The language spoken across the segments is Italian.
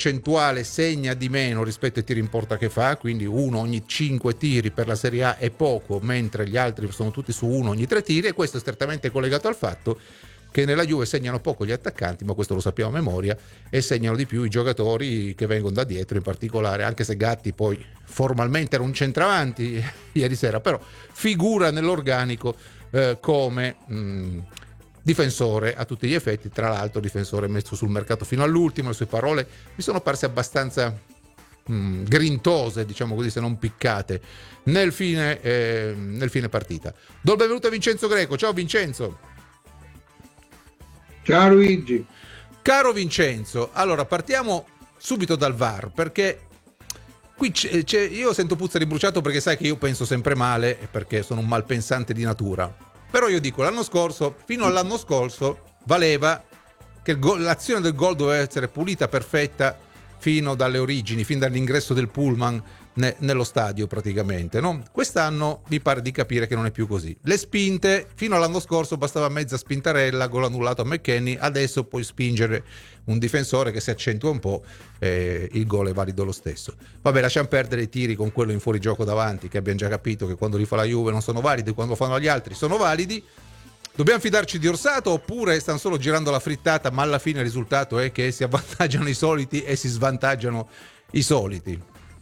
percentuale segna di meno rispetto ai tiri in porta che fa, quindi uno ogni 5 tiri per la Serie A è poco, mentre gli altri sono tutti su uno ogni 3 tiri, e questo è strettamente collegato al fatto che nella Juve segnano poco gli attaccanti, ma questo lo sappiamo a memoria, e segnano di più i giocatori che vengono da dietro, in particolare, anche se Gatti poi formalmente era un centravanti ieri sera, però figura nell'organico come difensore a tutti gli effetti. Tra l'altro difensore messo sul mercato fino all'ultimo. Le sue parole mi sono parse abbastanza grintose, diciamo così, se non piccate nel fine partita. Do il benvenuto a Vincenzo Greco. Ciao Vincenzo. Ciao Luigi. Caro Vincenzo, allora partiamo subito dal VAR, perché qui io sento puzza di bruciato, perché sai che io penso sempre male, perché sono un malpensante di natura. Però io dico, fino all'anno scorso valeva che l'azione del gol doveva essere pulita, perfetta, fino dalle origini, fin dall'ingresso del pullman nello stadio praticamente, no? Quest'anno mi pare di capire che non è più così. Le spinte, fino all'anno scorso bastava mezza spintarella, gol annullato a McKennie, adesso puoi spingere un difensore che si accentua un po', il gol è valido lo stesso. Vabbè, lasciamo perdere i tiri con quello in fuorigioco davanti, che abbiamo già capito che quando li fa la Juve non sono validi, quando lo fanno gli altri sono validi. Dobbiamo fidarci di Orsato oppure stanno solo girando la frittata, ma alla fine il risultato è che si avvantaggiano i soliti e si svantaggiano i soliti?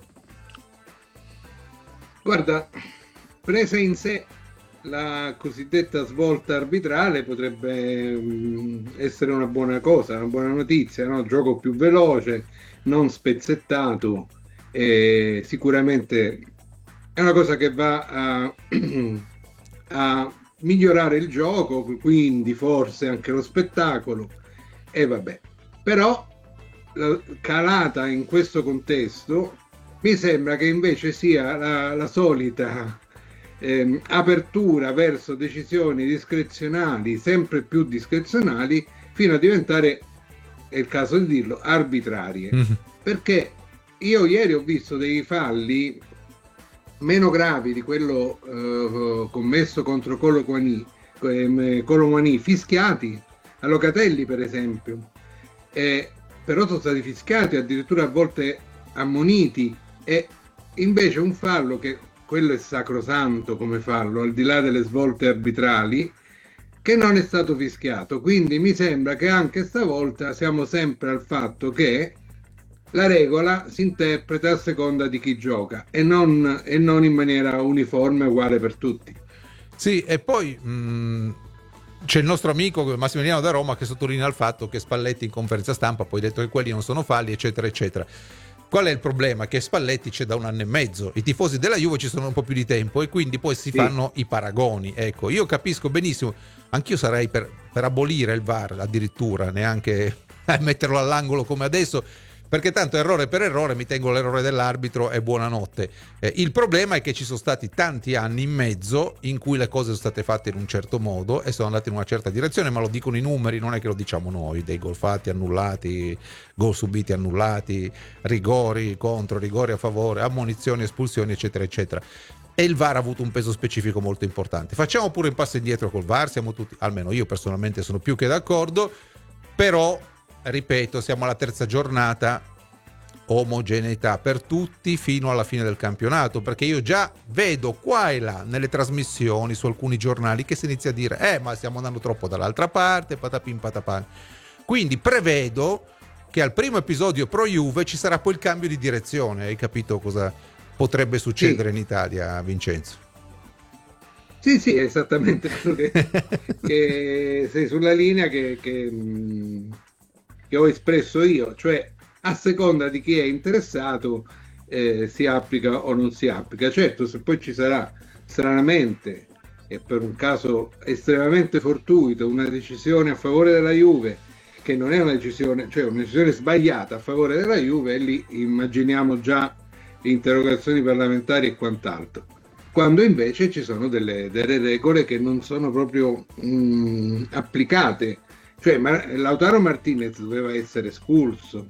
Guarda, presa in sé la cosiddetta svolta arbitrale potrebbe essere una buona cosa, una buona notizia, no? Gioco più veloce, non spezzettato, e sicuramente è una cosa che va a migliorare il gioco, quindi forse anche lo spettacolo, e vabbè. Però calata in questo contesto mi sembra che invece sia la solita apertura verso decisioni discrezionali, sempre più discrezionali, fino a diventare, è il caso di dirlo, arbitrarie. Perché io ieri ho visto dei falli meno gravi di quello commesso contro Colomani, fischiati a Locatelli per esempio, però sono stati fischiati, addirittura a volte ammoniti, e invece un fallo, che quello è sacrosanto come fallo, al di là delle svolte arbitrali, che non è stato fischiato. Quindi mi sembra che anche stavolta siamo sempre al fatto che la regola si interpreta a seconda di chi gioca e non in maniera uniforme, uguale per tutti. Sì, e poi c'è il nostro amico Massimiliano da Roma che sottolinea il fatto che Spalletti in conferenza stampa poi ha detto che quelli non sono falli, eccetera eccetera. Qual è il problema? Che Spalletti c'è da 1 anno e mezzo, i tifosi della Juve ci sono un po' più di tempo e quindi poi si fanno i paragoni. Ecco, io capisco benissimo, anch'io sarei per abolire il VAR, addirittura, neanche metterlo all'angolo come adesso, perché tanto errore per errore mi tengo l'errore dell'arbitro e buonanotte. Il problema è che ci sono stati tanti anni in mezzo in cui le cose sono state fatte in un certo modo e sono andate in una certa direzione, ma lo dicono i numeri, non è che lo diciamo noi, dei gol fatti annullati, gol subiti annullati, rigori contro, rigori a favore, ammonizioni, espulsioni, eccetera eccetera. E il VAR ha avuto un peso specifico molto importante. Facciamo pure un passo indietro col VAR, siamo tutti, almeno io personalmente sono più che d'accordo, però ripeto, siamo alla 3ª giornata, omogeneità per tutti fino alla fine del campionato, perché io già vedo qua e là nelle trasmissioni, su alcuni giornali, che si inizia a dire ma stiamo andando troppo dall'altra parte, patapim patapam. Quindi prevedo che al primo episodio pro Juve ci sarà poi il cambio di direzione. Hai capito cosa potrebbe succedere in Italia, Vincenzo? Sì, è esattamente quello che sei sulla linea che ho espresso io, cioè a seconda di chi è interessato si applica o non si applica. Certo, se poi ci sarà stranamente e per un caso estremamente fortuito una decisione a favore della Juve, che non è una decisione, cioè una decisione sbagliata a favore della Juve, e lì immaginiamo già interrogazioni parlamentari e quant'altro. Quando invece ci sono delle regole che non sono proprio applicate. Cioè Lautaro Martinez doveva essere espulso.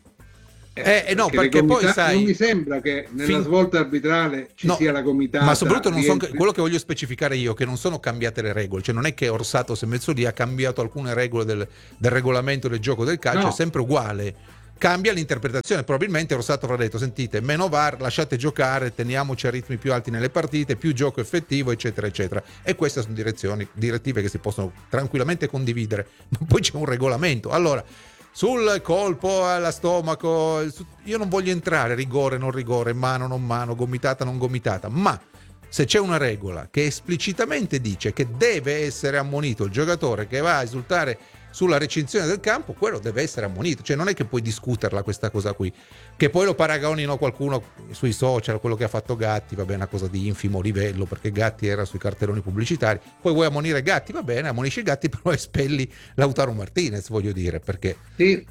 No, perché poi sai, non mi sembra che nella svolta arbitrale ci sia la gomitata. Ma soprattutto quello che voglio specificare io, che non sono cambiate le regole, cioè non è che Orsato si è messo lì, ha cambiato alcune regole del regolamento del gioco del calcio, è sempre uguale. cambia l'interpretazione. Probabilmente Rossato avrà detto: sentite, meno VAR, lasciate giocare, teniamoci a ritmi più alti nelle partite, più gioco effettivo, eccetera eccetera. E queste sono direttive che si possono tranquillamente condividere, ma poi c'è un regolamento. Allora, sul colpo alla stomaco, io non voglio entrare rigore non rigore, mano non mano, gomitata non gomitata, ma se c'è una regola che esplicitamente dice che deve essere ammonito il giocatore che va a esultare sulla recinzione del campo, quello deve essere ammonito. Cioè non è che puoi discuterla questa cosa qui, che poi lo paragonino qualcuno sui social, quello che ha fatto Gatti, va bene, una cosa di infimo livello, perché Gatti era sui cartelloni pubblicitari. Poi vuoi ammonire Gatti, va bene, ammonisci Gatti, però espelli Lautaro Martinez, voglio dire, perché sì,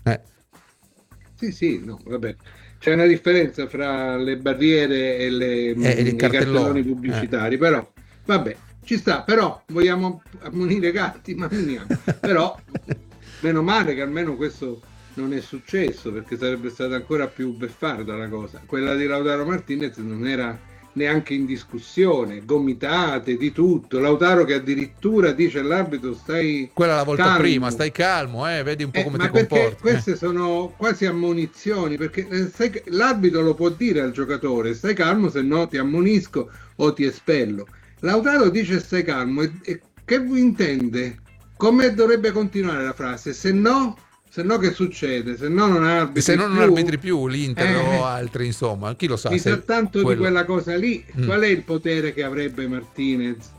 sì, no, vabbè. C'è una differenza fra le barriere e i cartelloni pubblicitari, però vabbè, ci sta. Però vogliamo ammonire Gatti, ma ammoniamo. Però meno male che almeno questo non è successo, perché sarebbe stata ancora più beffarda la cosa. Quella di Lautaro Martinez non era neanche in discussione, gomitate, di tutto. Lautaro che addirittura dice all'arbitro: stai quella la volta calmo. Prima, stai calmo, vedi un po' come ti perché comporti. Queste sono quasi ammonizioni, perché l'arbitro lo può dire al giocatore: stai calmo, se no ti ammonisco o ti espello. Lautaro dice stai calmo, e che intende? Come dovrebbe continuare la frase? Se no che succede? Se no non arbitri se non più. Arbitri più l'Inter o altri, insomma, chi lo sa. Mi sa tanto di quella cosa lì. Qual è il potere che avrebbe Martinez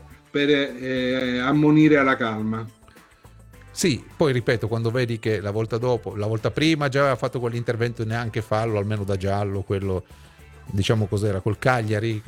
per ammonire alla calma? Sì, poi ripeto, quando vedi che la volta prima già aveva fatto quell'intervento, neanche fallo, almeno da giallo, quello, diciamo, cos'era, col Cagliari,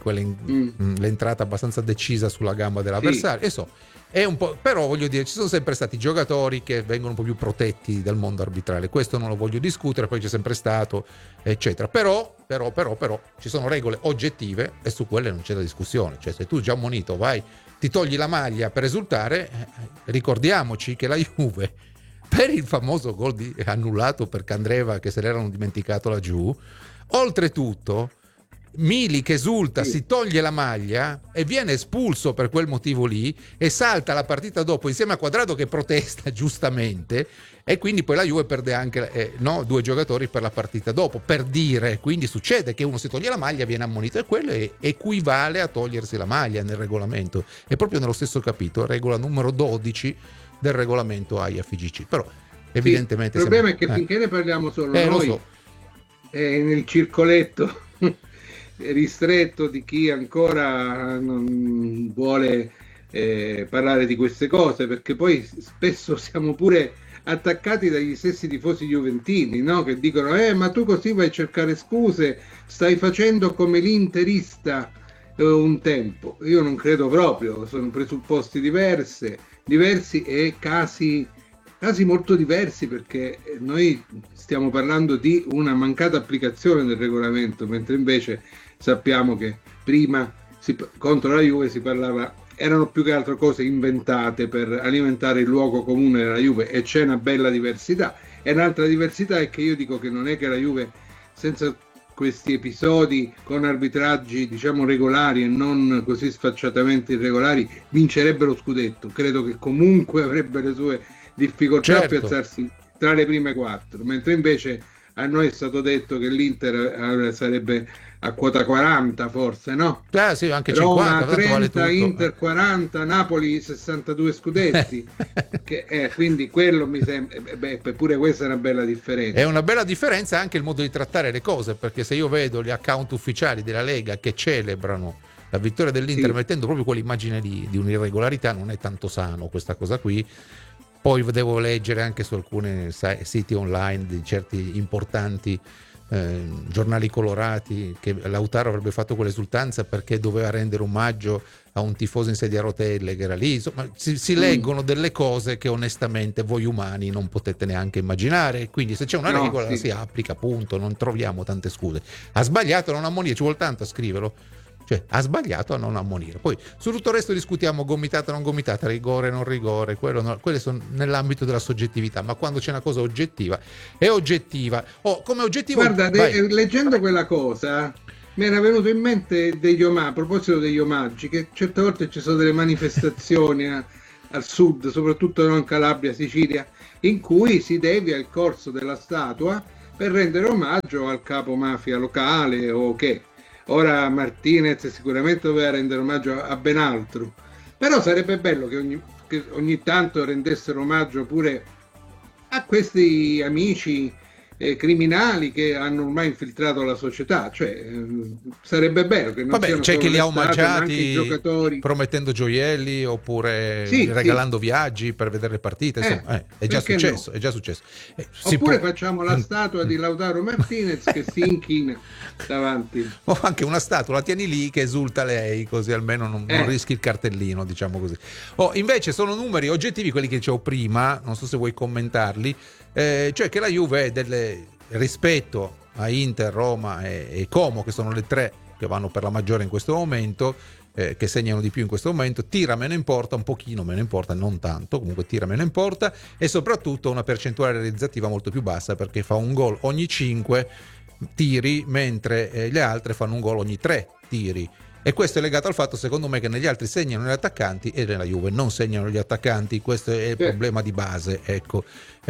l'entrata abbastanza decisa sulla gamba dell'avversario, sì. È un po', però voglio dire, ci sono sempre stati giocatori che vengono un po' più protetti dal mondo arbitrale, questo non lo voglio discutere, poi c'è sempre stato, eccetera, però ci sono regole oggettive e su quelle non c'è la discussione. Cioè, se tu già ammonito vai, ti togli la maglia per esultare, ricordiamoci che la Juve, per il famoso gol annullato per Candreva, che se l'erano dimenticato laggiù, oltretutto Milik esulta, si toglie la maglia e viene espulso per quel motivo lì, e salta la partita dopo insieme a Quadrado che protesta giustamente, e quindi poi la Juve perde anche 2 giocatori per la partita dopo, per dire. Quindi succede che uno si toglie la maglia, viene ammonito, e quello equivale a togliersi la maglia nel regolamento, è proprio nello stesso capitolo, regola numero 12 del regolamento AIFGC. Però evidentemente il problema è che finché ne parliamo solo noi, lo so. Nel circoletto ristretto di chi ancora non vuole parlare di queste cose, perché poi spesso siamo pure attaccati dagli stessi tifosi juventini, no? Che dicono: ma tu così vai a cercare scuse, stai facendo come l'interista un tempo. Io non credo proprio, sono presupposti diversi e casi molto diversi, perché noi stiamo parlando di una mancata applicazione del regolamento, mentre invece sappiamo che prima contro la Juve si parlava, erano più che altro cose inventate per alimentare il luogo comune della Juve, e c'è una bella diversità. E un'altra diversità è che io dico che non è che la Juve, senza questi episodi con arbitraggi diciamo regolari e non così sfacciatamente irregolari, vincerebbe lo scudetto. Credo che comunque avrebbe le sue difficoltà a piazzarsi tra le prime 4, mentre invece a noi è stato detto che l'Inter sarebbe a quota 40, forse, no? Sì, anche Roma 50, 30, vale Inter 40, Napoli 62 scudetti. Quindi quello mi sembra, pure questa è una bella differenza. È una bella differenza anche il modo di trattare le cose, perché se io vedo gli account ufficiali della Lega che celebrano la vittoria dell'Inter mettendo proprio quell'immagine di un'irregolarità, non è tanto sano questa cosa qui. Poi devo leggere anche su alcuni siti online di certi importanti giornali colorati che Lautaro avrebbe fatto quell'esultanza perché doveva rendere omaggio a un tifoso in sedia a rotelle che era lì. Insomma, si leggono delle cose che onestamente voi umani non potete neanche immaginare. Quindi se c'è una regola la si applica, punto, non troviamo tante scuse. Ha sbagliato a non ammonire, ci vuole tanto a scriverlo. Cioè, ha sbagliato a non ammonire. Poi su tutto il resto discutiamo gomitata non gomitata, rigore non rigore, quelle sono nell'ambito della soggettività, ma quando c'è una cosa oggettiva è oggettiva. Come oggettivo, guarda, leggendo quella cosa mi era venuto in mente a proposito degli omaggi, che certe volte ci sono delle manifestazioni al sud, soprattutto in Calabria, Sicilia, in cui si devia il corso della statua per rendere omaggio al capo mafia locale o che. Ora Martinez sicuramente doveva rendere omaggio a ben altro, però sarebbe bello che ogni tanto rendessero omaggio pure a questi amici criminali che hanno ormai infiltrato la società, cioè sarebbe bello che non Vabbè, siano c'è solo chi li ha le statue, ma anche i omaggiati giocatori. promettendo gioielli oppure Sì, regalando viaggi per vedere le partite, insomma, è già perché no? successo, è già successo. Oppure facciamo la statua di Lautaro Martinez che si inchina davanti. O anche una statua, la tieni lì che esulta lei, così almeno non rischi il cartellino, diciamo così. Invece sono numeri oggettivi, quelli che dicevo prima, non so se vuoi commentarli, cioè che la Juve rispetto a Inter, Roma e Como, che sono le tre che vanno per la maggiore in questo momento, che segnano di più in questo momento, tira meno in porta, un pochino meno in porta, non tanto, comunque tira meno in porta, e soprattutto una percentuale realizzativa molto più bassa, perché fa un gol ogni 5 tiri, mentre le altre fanno un gol ogni 3 tiri. E questo è legato al fatto, secondo me, che negli altri segnano gli attaccanti e nella Juve non segnano gli attaccanti. Questo è il problema di base, ecco.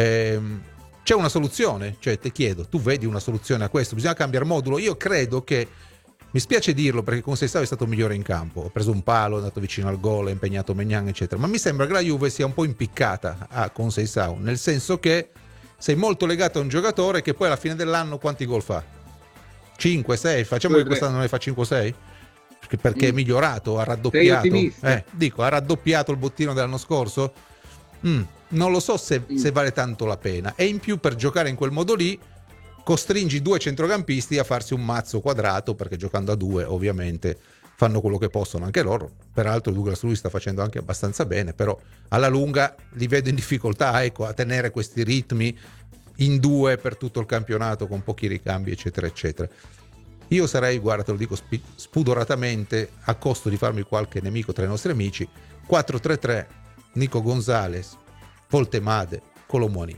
C'è una soluzione? Cioè, ti chiedo, tu vedi una soluzione a questo? Bisogna cambiare modulo? Io credo che, mi spiace dirlo perché con Seisao è stato migliore in campo, ha preso un palo, è andato vicino al gol, ha impegnato Maignan, eccetera, ma mi sembra che la Juve sia un po' impiccata con Seisao, nel senso che sei molto legato a un giocatore che poi alla fine dell'anno quanti gol fa? 5, 6? Facciamo che quest'anno ne fa 5 o 6? Perché è migliorato, ha raddoppiato. Ha raddoppiato il bottino dell'anno scorso? Non lo so se vale tanto la pena. E in più, per giocare in quel modo lì, costringi 2 centrocampisti a farsi un mazzo quadrato, perché giocando a 2 ovviamente fanno quello che possono anche loro. Peraltro Douglas Luiz sta facendo anche abbastanza bene, però alla lunga li vedo in difficoltà, ecco, a tenere questi ritmi in 2 per tutto il campionato con pochi ricambi, eccetera eccetera. Io sarei, guarda, te lo dico spudoratamente, a costo di farmi qualche nemico tra i nostri amici, 4-3-3, Nico Gonzalez, Voltemade, Colomoni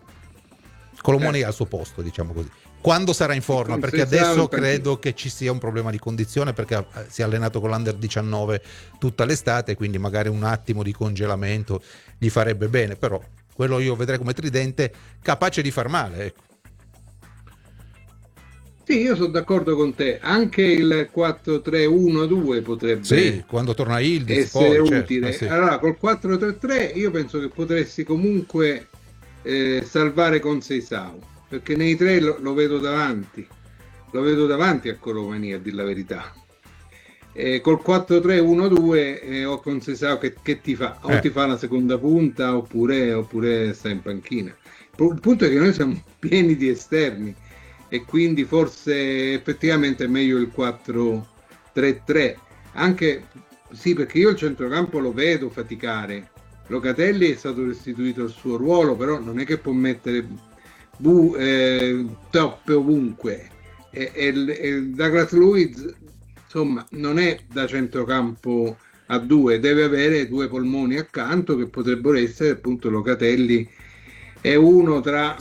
al suo posto, diciamo così, quando sarà in forma, perché adesso credo che ci sia un problema di condizione, perché si è allenato con l'Under 19 tutta l'estate, quindi magari un attimo di congelamento gli farebbe bene, però quello io vedrei come tridente capace di far male, ecco. Sì, io sono d'accordo con te, anche il 4-3-1-2 potrebbe quando torna Ildiz essere poi, utile. certo, Allora, col 4-3-3 io penso che potresti comunque salvare con Seisao, perché nei tre lo vedo davanti a Colomani, a dir la verità. Col 4-3-1-2 o con Seisao che ti fa? O ti fa la seconda punta oppure sta in panchina. Il punto è che noi siamo pieni di esterni, e quindi forse effettivamente è meglio il 4-3-3, anche sì, perché io il centrocampo lo vedo faticare. Locatelli è stato restituito al suo ruolo, però non è che può mettere toppe ovunque, e Douglas Luiz insomma non è da centrocampo a 2, deve avere 2 polmoni accanto che potrebbero essere appunto Locatelli è uno tra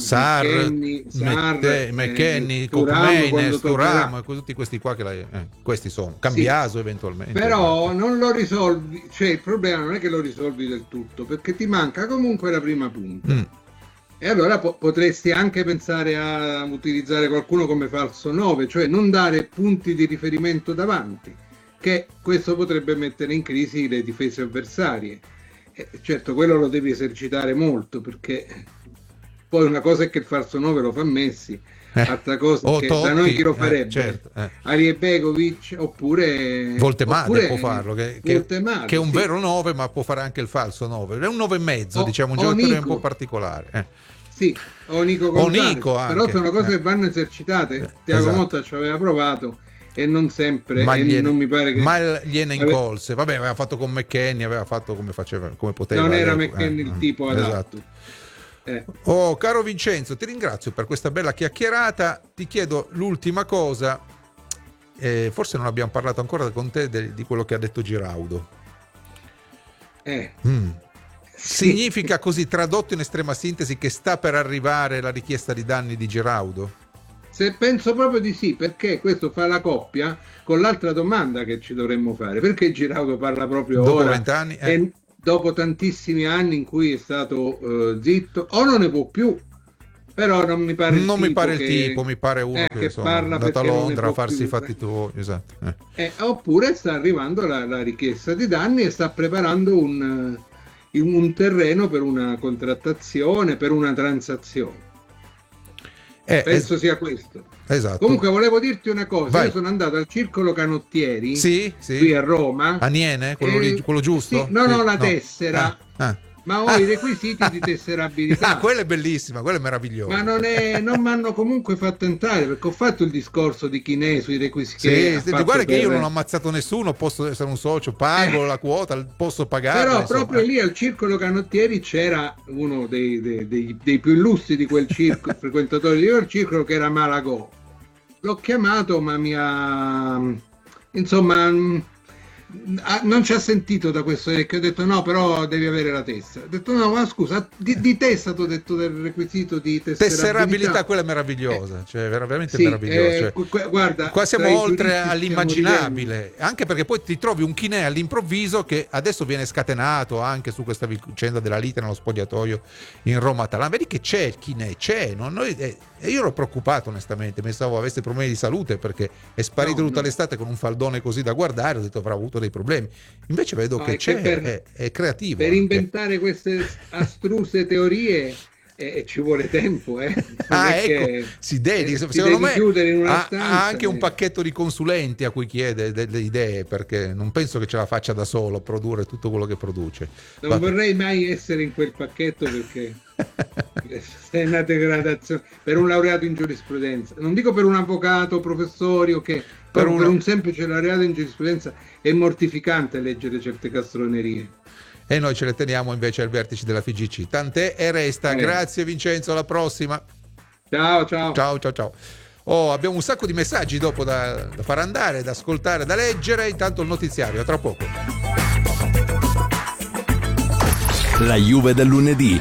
McKennie, Thuram, tutti questi qua questi sono Cambiaso, eventualmente, però non lo risolvi, cioè il problema non è che lo risolvi del tutto, perché ti manca comunque la prima punta. E allora potresti anche pensare a utilizzare qualcuno come falso 9, cioè non dare punti di riferimento davanti, che questo potrebbe mettere in crisi le difese avversarie. Certo, quello lo devi esercitare molto, perché poi una cosa è che il falso 9 lo fa Messi, altra cosa è che Totti, da noi chi lo farebbe? Certo, Arie Begovic oppure Voltemade può farlo, che è un vero 9, ma può fare anche il falso 9, è un 9,5, diciamo, un giocatore un po' particolare. Sì, o Nico Gonzalez, però sono cose che vanno esercitate. Thiago Motta ci aveva provato e non sempre, non mi pare che gliene incolse. Vabbè, aveva fatto con McKennie, aveva fatto come poteva. Non era McKennie il tipo adatto. Caro Vincenzo, ti ringrazio per questa bella chiacchierata. Ti chiedo l'ultima cosa, forse non abbiamo parlato ancora con te di quello che ha detto Giraudo. Significa, così tradotto in estrema sintesi, che sta per arrivare la richiesta di danni di Giraudo? Penso proprio di sì, perché questo fa la coppia con l'altra domanda che ci dovremmo fare: perché Giraudo parla proprio dopo ora 20 anni? Dopo tantissimi anni in cui è stato zitto, o non ne può più, però non mi pare il tipo, mi pare uno che insomma, è andato a Londra a farsi i fatti tuoi, esatto. Oppure sta arrivando la richiesta di danni e sta preparando un terreno per una contrattazione, per una transazione. Penso sia questo. Esatto. Comunque volevo dirti una cosa. Vai. Io sono andato al Circolo Canottieri, sì. qui a Roma. A Niene? Quello giusto? Sì, no, la tessera. Ma ho i requisiti di tesserabilità. Quella è bellissima, quella è meravigliosa. Ma non mi hanno comunque fatto entrare, perché ho fatto il discorso di Chinè sui requisiti. Guarda che io non ho ammazzato nessuno, posso essere un socio, pago la quota, posso pagare. Però proprio lì al Circolo Canottieri c'era uno dei più illustri di quel circolo, frequentatori di quel circolo, che era Malagò. L'ho chiamato, ma mi ha... insomma... non ci ha sentito da questo, che ho detto no, però devi avere la tessera. Ho detto no, ma scusa, di testa ti ho detto del requisito di tesserabilità. Quella è meravigliosa, cioè veramente meravigliosa. Guarda, qua siamo oltre all'immaginabile, anche perché poi ti trovi un Chinè all'improvviso che adesso viene scatenato anche su questa vicenda della lite nello spogliatoio in Roma Atalanta. Vedi che c'è il Chinè, e io ero preoccupato onestamente, pensavo avesse problemi di salute perché è sparito tutta l'estate con un faldone così da guardare, ho detto avrà avuto dei problemi, invece vedo che c'è, è creativo per inventare queste astruse teorie ci vuole tempo, ecco, si dedica, secondo me ha anche un pacchetto di consulenti a cui chiede delle idee, perché non penso che ce la faccia da solo produrre tutto quello che produce. Non vorrei mai essere in quel pacchetto, perché è una degradazione per un laureato in giurisprudenza, non dico per un avvocato, professori o che per un semplice laureato in giurisprudenza è mortificante leggere certe castronerie. E noi ce le teniamo invece al vertice della FIGC. Tant'è e resta. Grazie Vincenzo, alla prossima. Ciao. Abbiamo un sacco di messaggi dopo da far andare, da ascoltare, da leggere. Intanto il notiziario, tra poco. La Juve del lunedì.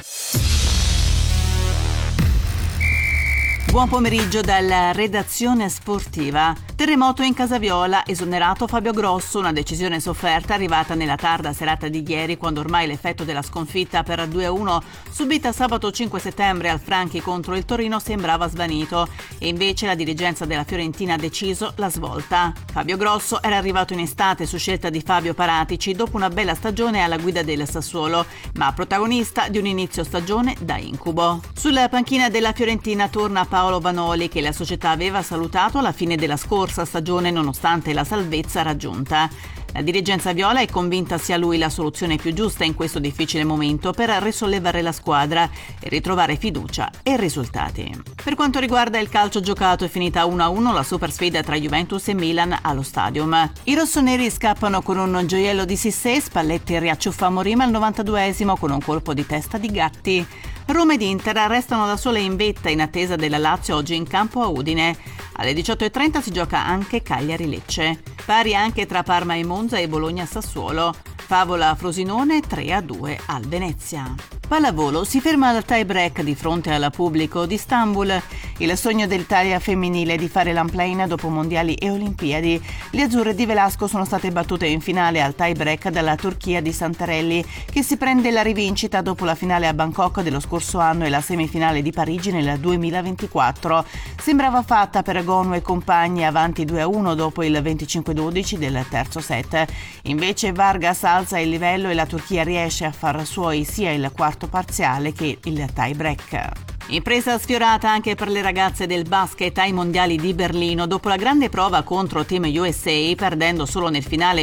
Buon pomeriggio dalla redazione sportiva. Terremoto in Casaviola, esonerato Fabio Grosso, una decisione sofferta arrivata nella tarda serata di ieri, quando ormai l'effetto della sconfitta per 2-1 subita sabato 5 settembre al Franchi contro il Torino sembrava svanito, e invece la dirigenza della Fiorentina ha deciso la svolta. Fabio Grosso era arrivato in estate su scelta di Fabio Paratici dopo una bella stagione alla guida del Sassuolo, ma protagonista di un inizio stagione da incubo. Sulla panchina della Fiorentina torna Paolo Vanoli, che la società aveva salutato alla fine della scorsa stagione nonostante la salvezza raggiunta. La dirigenza viola è convinta sia lui la soluzione più giusta in questo difficile momento per risollevare la squadra e ritrovare fiducia e risultati. Per quanto riguarda il calcio giocato, è finita 1-1 la super sfida tra Juventus e Milan allo Stadium. I rossoneri scappano con un gioiello di Sissé, Spalletti riacciuffa Morima al 92esimo con un colpo di testa di Gatti. Roma ed Inter restano da sole in vetta in attesa della Lazio oggi in campo a Udine. Alle 18:30 si gioca anche Cagliari-Lecce. Pari anche tra Parma e Monza e Bologna-Sassuolo. Favola Frosinone 3-2 al Venezia. Pallavolo si ferma al tie break di fronte al pubblico di Istanbul. Il sogno dell'Italia femminile è di fare l'unplane dopo mondiali e olimpiadi. Le azzurre di Velasco sono state battute in finale al tie break dalla Turchia di Santarelli, che si prende la rivincita dopo la finale a Bangkok dello scorso anno e la semifinale di Parigi nel 2024. Sembrava fatta per Gonu e compagni, avanti 2-1 dopo il 25-12 del terzo set. Invece Vargas alza il livello e la Turchia riesce a far suoi sia il quarto parziale che il tie break. Impresa sfiorata anche per le ragazze del basket ai mondiali di Berlino dopo la grande prova contro Team USA, perdendo solo nel finale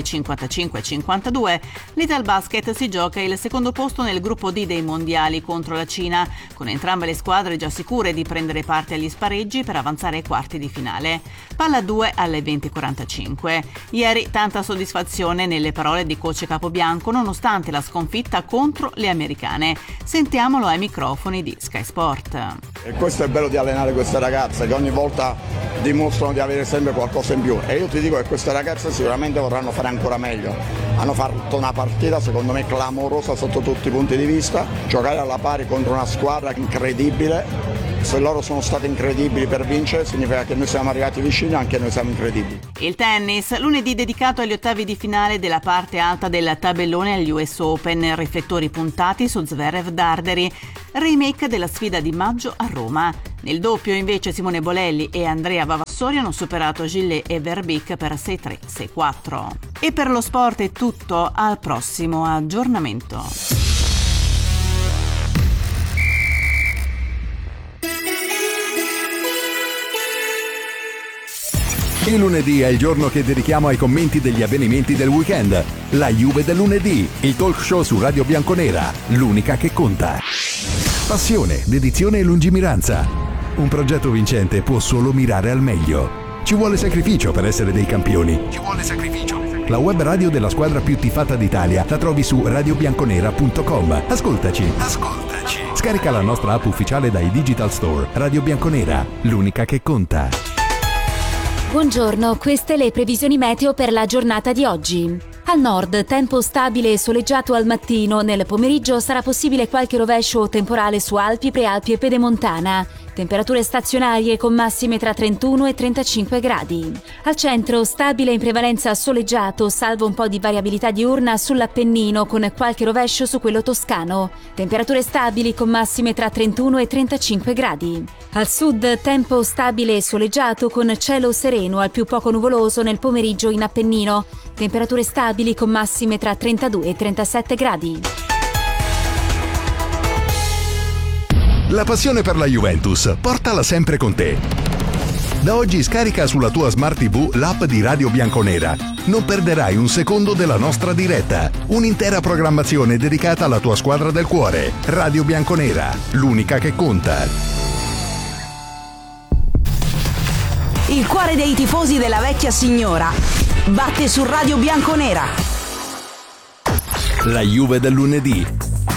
55-52. l'Italbasket si gioca il secondo posto nel gruppo D dei mondiali contro la Cina, con entrambe le squadre già sicure di prendere parte agli spareggi per avanzare ai quarti di finale. Palla 2 alle 20:45. Ieri tanta soddisfazione nelle parole di coach Capobianco nonostante la sconfitta contro le americane. Sentiamolo ai microfoni di Sky Sport. E questo è bello di allenare queste ragazze, che ogni volta dimostrano di avere sempre qualcosa in più, e io ti dico che queste ragazze sicuramente vorranno fare ancora meglio. Hanno fatto una partita secondo me clamorosa sotto tutti i punti di vista, giocare alla pari contro una squadra incredibile, Se loro sono stati incredibili per vincere, significa che noi siamo arrivati vicini, anche noi siamo incredibili. Il tennis, lunedì dedicato agli ottavi di finale della parte alta del tabellone agli US Open, riflettori puntati su Zverev Darderi, remake della sfida di maggio a Roma. Nel doppio invece Simone Bolelli e Andrea Vavassori hanno superato Gillet e Verbeek per 6-3, 6-4. E per lo sport è tutto, al prossimo aggiornamento. Il lunedì è il giorno che dedichiamo ai commenti degli avvenimenti del weekend. La Juve del lunedì, il talk show su Radio Bianconera, l'unica che conta. Passione, dedizione e lungimiranza. Un progetto vincente può solo mirare al meglio. Ci vuole sacrificio per essere dei campioni. Ci vuole sacrificio. La web radio della squadra più tifata d'Italia la trovi su radiobianconera.com. Ascoltaci. Scarica la nostra app ufficiale dai Digital Store. Radio Bianconera, l'unica che conta. Buongiorno, queste le previsioni meteo per la giornata di oggi. Al nord, tempo stabile e soleggiato al mattino. Nel pomeriggio sarà possibile qualche rovescio o temporale su Alpi, Prealpi e Pedemontana. Temperature stazionarie con massime tra 31 e 35 gradi. Al centro, stabile in prevalenza soleggiato, salvo un po' di variabilità diurna sull'Appennino con qualche rovescio su quello toscano. Temperature stabili con massime tra 31 e 35 gradi. Al sud, tempo stabile e soleggiato con cielo sereno al più poco nuvoloso nel pomeriggio in Appennino. Temperature stabili con massime tra 32 e 37 gradi. La passione per la Juventus, portala sempre con te. Da oggi scarica sulla tua Smart TV l'app di Radio Bianconera. Non perderai un secondo della nostra diretta. Un'intera programmazione dedicata alla tua squadra del cuore. Radio Bianconera, l'unica che conta. Il cuore dei tifosi della vecchia signora batte su Radio Bianconera. La Juve del lunedì.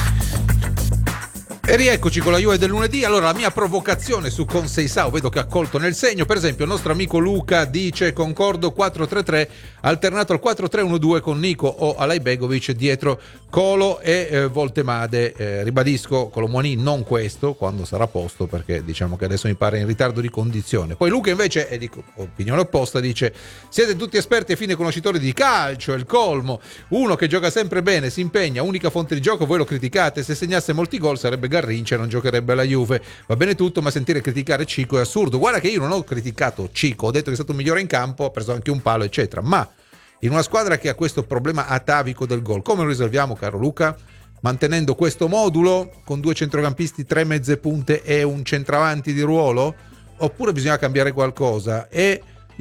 E rieccoci con la Juve del lunedì. Allora, la mia provocazione su Conceição, vedo che ha colto nel segno. Per esempio il nostro amico Luca dice: concordo 4-3-3 alternato al 4-3-1-2 con Nico o Alajbegovic dietro Colo e Voltemade. Ribadisco, Colomoni non questo, quando sarà a posto, perché diciamo che adesso mi pare in ritardo di condizione. Poi Luca invece è di opinione opposta, dice: siete tutti esperti e fine conoscitori di calcio, è il colmo, uno che gioca sempre bene, si impegna, unica fonte di gioco, voi lo criticate, se segnasse molti gol sarebbe Garrincha e non giocherebbe alla Juve. Va bene tutto, ma sentire criticare Cico è assurdo. Guarda che io non ho criticato Cico, ho detto che è stato il migliore in campo, ha preso anche un palo eccetera, ma in una squadra che ha questo problema atavico del gol, come lo risolviamo, caro Luca? Mantenendo questo modulo con due centrocampisti, tre mezze punte e un centravanti di ruolo? Oppure bisogna cambiare qualcosa? E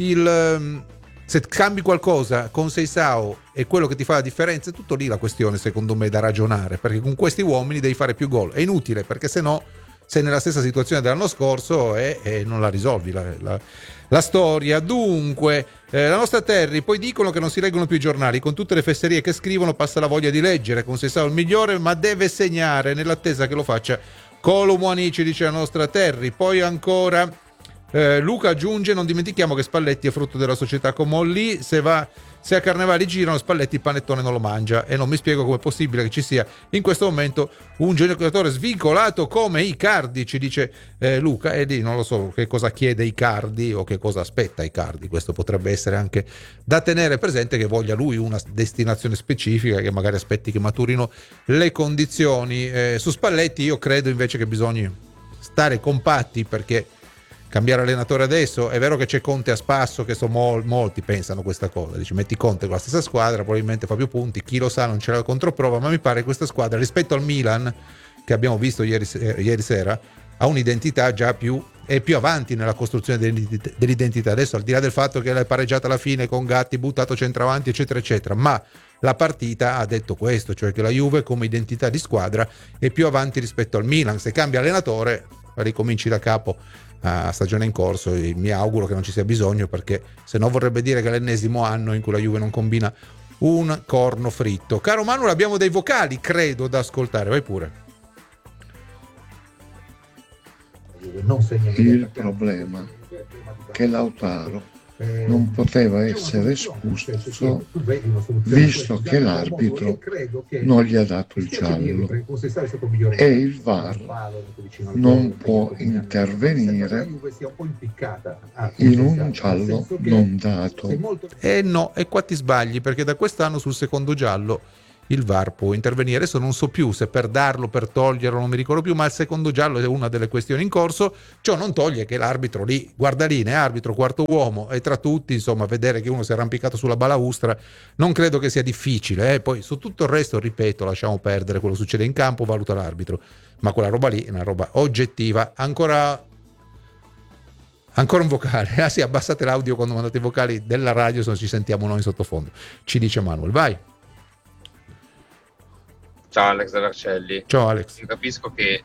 se cambi qualcosa, Conceição è quello che ti fa la differenza, è tutto lì la questione, secondo me, da ragionare, perché con questi uomini devi fare più gol. È inutile, perché se no sei nella stessa situazione dell'anno scorso e non la risolvi la storia. Dunque, la nostra Terry, poi dicono che non si leggono più i giornali, con tutte le fesserie che scrivono passa la voglia di leggere. Conceição è il migliore, ma deve segnare, nell'attesa che lo faccia Kolo Muani, ci dice la nostra Terry. Poi ancora Luca aggiunge: non dimentichiamo che Spalletti è frutto della società Comolli, se a Carnevali girano Spalletti il panettone non lo mangia, e non mi spiego come è possibile che ci sia in questo momento un giocatore svincolato come Icardi, ci dice Luca. E lì non lo so che cosa chiede Icardi o che cosa aspetta Icardi. Questo potrebbe essere anche da tenere presente, che voglia lui una destinazione specifica, che magari aspetti che maturino le condizioni. Su Spalletti io credo invece che bisogna stare compatti, perché cambiare allenatore adesso, è vero che c'è Conte a spasso, che molti pensano questa cosa, dici metti Conte con la stessa squadra probabilmente fa più punti, chi lo sa, non c'è la controprova, ma mi pare che questa squadra rispetto al Milan che abbiamo visto ieri sera ha un'identità già più avanti nella costruzione dell'identità. Adesso, al di là del fatto che l'hai pareggiata alla fine con Gatti buttato centravanti eccetera eccetera, ma la partita ha detto questo, cioè che la Juve come identità di squadra è più avanti rispetto al Milan. Se cambia allenatore ricominci da capo a stagione in corso, e mi auguro che non ci sia bisogno, perché se no vorrebbe dire che è l'ennesimo anno in cui la Juve non combina un corno fritto. Caro Manuel, abbiamo dei vocali credo da ascoltare, vai pure. Il problema è che Lautaro non poteva essere espulso visto che l'arbitro non gli ha dato il giallo e il VAR non può intervenire in un giallo non dato. No, e qua ti sbagli, perché da quest'anno sul secondo giallo il VAR può intervenire. Adesso non so più se per darlo, per toglierlo, non mi ricordo più, ma il secondo giallo è una delle questioni in corso. Ciò non toglie che l'arbitro lì, guardaline, arbitro, quarto uomo, e tra tutti, insomma, vedere che uno si è arrampicato sulla balaustra non credo che sia difficile. Poi su tutto il resto, ripeto, lasciamo perdere quello che succede in campo, valuta l'arbitro, ma quella roba lì è una roba oggettiva. Ancora un vocale. Ah sì, abbassate l'audio quando mandate i vocali della radio, se non ci sentiamo noi in sottofondo, ci dice Manuel. Vai. Ciao Alex da Vercelli. Ciao Alex. Io capisco che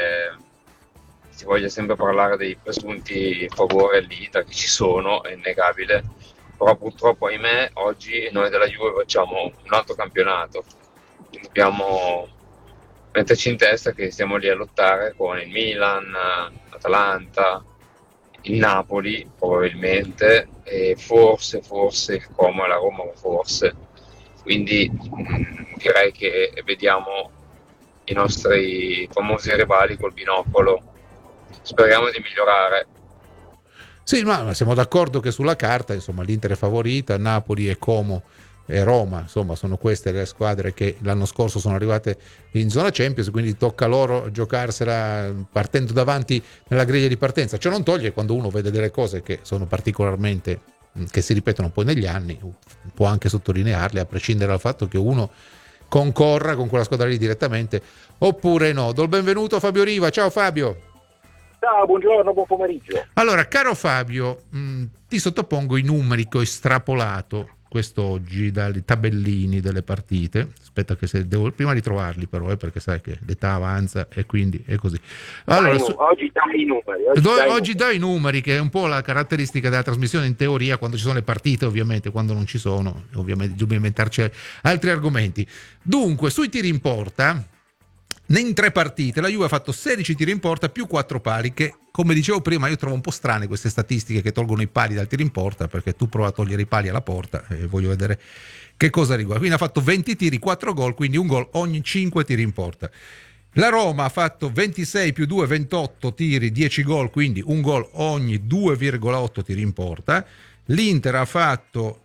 si voglia sempre parlare dei presunti favori all'Inter, che ci sono, è innegabile, però purtroppo, ahimè, oggi noi della Juve facciamo un altro campionato. Dobbiamo metterci in testa che stiamo lì a lottare con il Milan, l'Atalanta, il Napoli probabilmente, e forse il Como e la Roma, forse. Quindi direi che vediamo i nostri famosi rivali col binocolo. Speriamo di migliorare. Sì, ma siamo d'accordo che sulla carta, insomma, l'Inter è favorita, Napoli e Como e Roma, insomma, sono queste le squadre che l'anno scorso sono arrivate in zona Champions, quindi tocca loro giocarsela partendo davanti nella griglia di partenza. Ciò non toglie, quando uno vede delle cose che sono particolarmente, che si ripetono poi negli anni, può anche sottolinearle, a prescindere dal fatto che uno concorra con quella squadra lì direttamente oppure no. Do il benvenuto a Fabio Riva. Ciao Fabio. Ciao, buongiorno, buon pomeriggio. Allora, caro Fabio, ti sottopongo i numeri che ho estrapolato quest'oggi dai tabellini delle partite. Aspetta che devo prima ritrovarli però, perché sai che l'età avanza e quindi è così. Allora, oggi dai i numeri. Oggi dai i numeri, che è un po' la caratteristica della trasmissione in teoria, quando ci sono le partite, ovviamente, quando non ci sono, ovviamente dobbiamo inventarci altri argomenti. Dunque, sui tiri in porta, in 3 partite la Juve ha fatto 16 tiri in porta più 4 pali, che, come dicevo prima, io trovo un po' strane queste statistiche che tolgono i pali dal tiro in porta, perché tu prova a togliere i pali alla porta e voglio vedere che cosa riguarda. Quindi ha fatto 20 tiri, 4 gol, quindi un gol ogni 5 tiri in porta. La Roma ha fatto 26 più 2, 28 tiri, 10 gol, quindi un gol ogni 2,8 tiri in porta. L'Inter ha fatto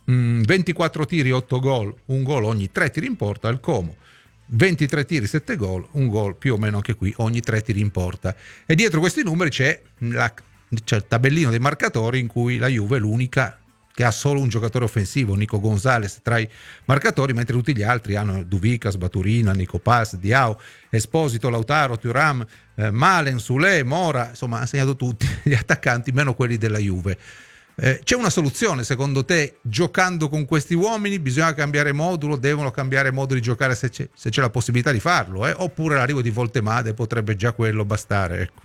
24 tiri, 8 gol, un gol ogni 3 tiri in porta. Il Como 23 tiri, 7 gol, un gol più o meno anche qui ogni 3 tiri in porta. E dietro questi numeri c'è il tabellino dei marcatori, in cui la Juve è l'unica che ha solo un giocatore offensivo, Nico Gonzalez, tra i marcatori, mentre tutti gli altri hanno Duvikas, Baturina, Nico Paz, Diao, Esposito, Lautaro, Thuram, Malen, Sule, Mora, insomma ha segnato tutti gli attaccanti, meno quelli della Juve. C'è una soluzione secondo te giocando con questi uomini? Bisogna cambiare modulo, devono cambiare modo di giocare se c'è la possibilità di farlo, oppure l'arrivo di Voltemade potrebbe già quello bastare, ecco.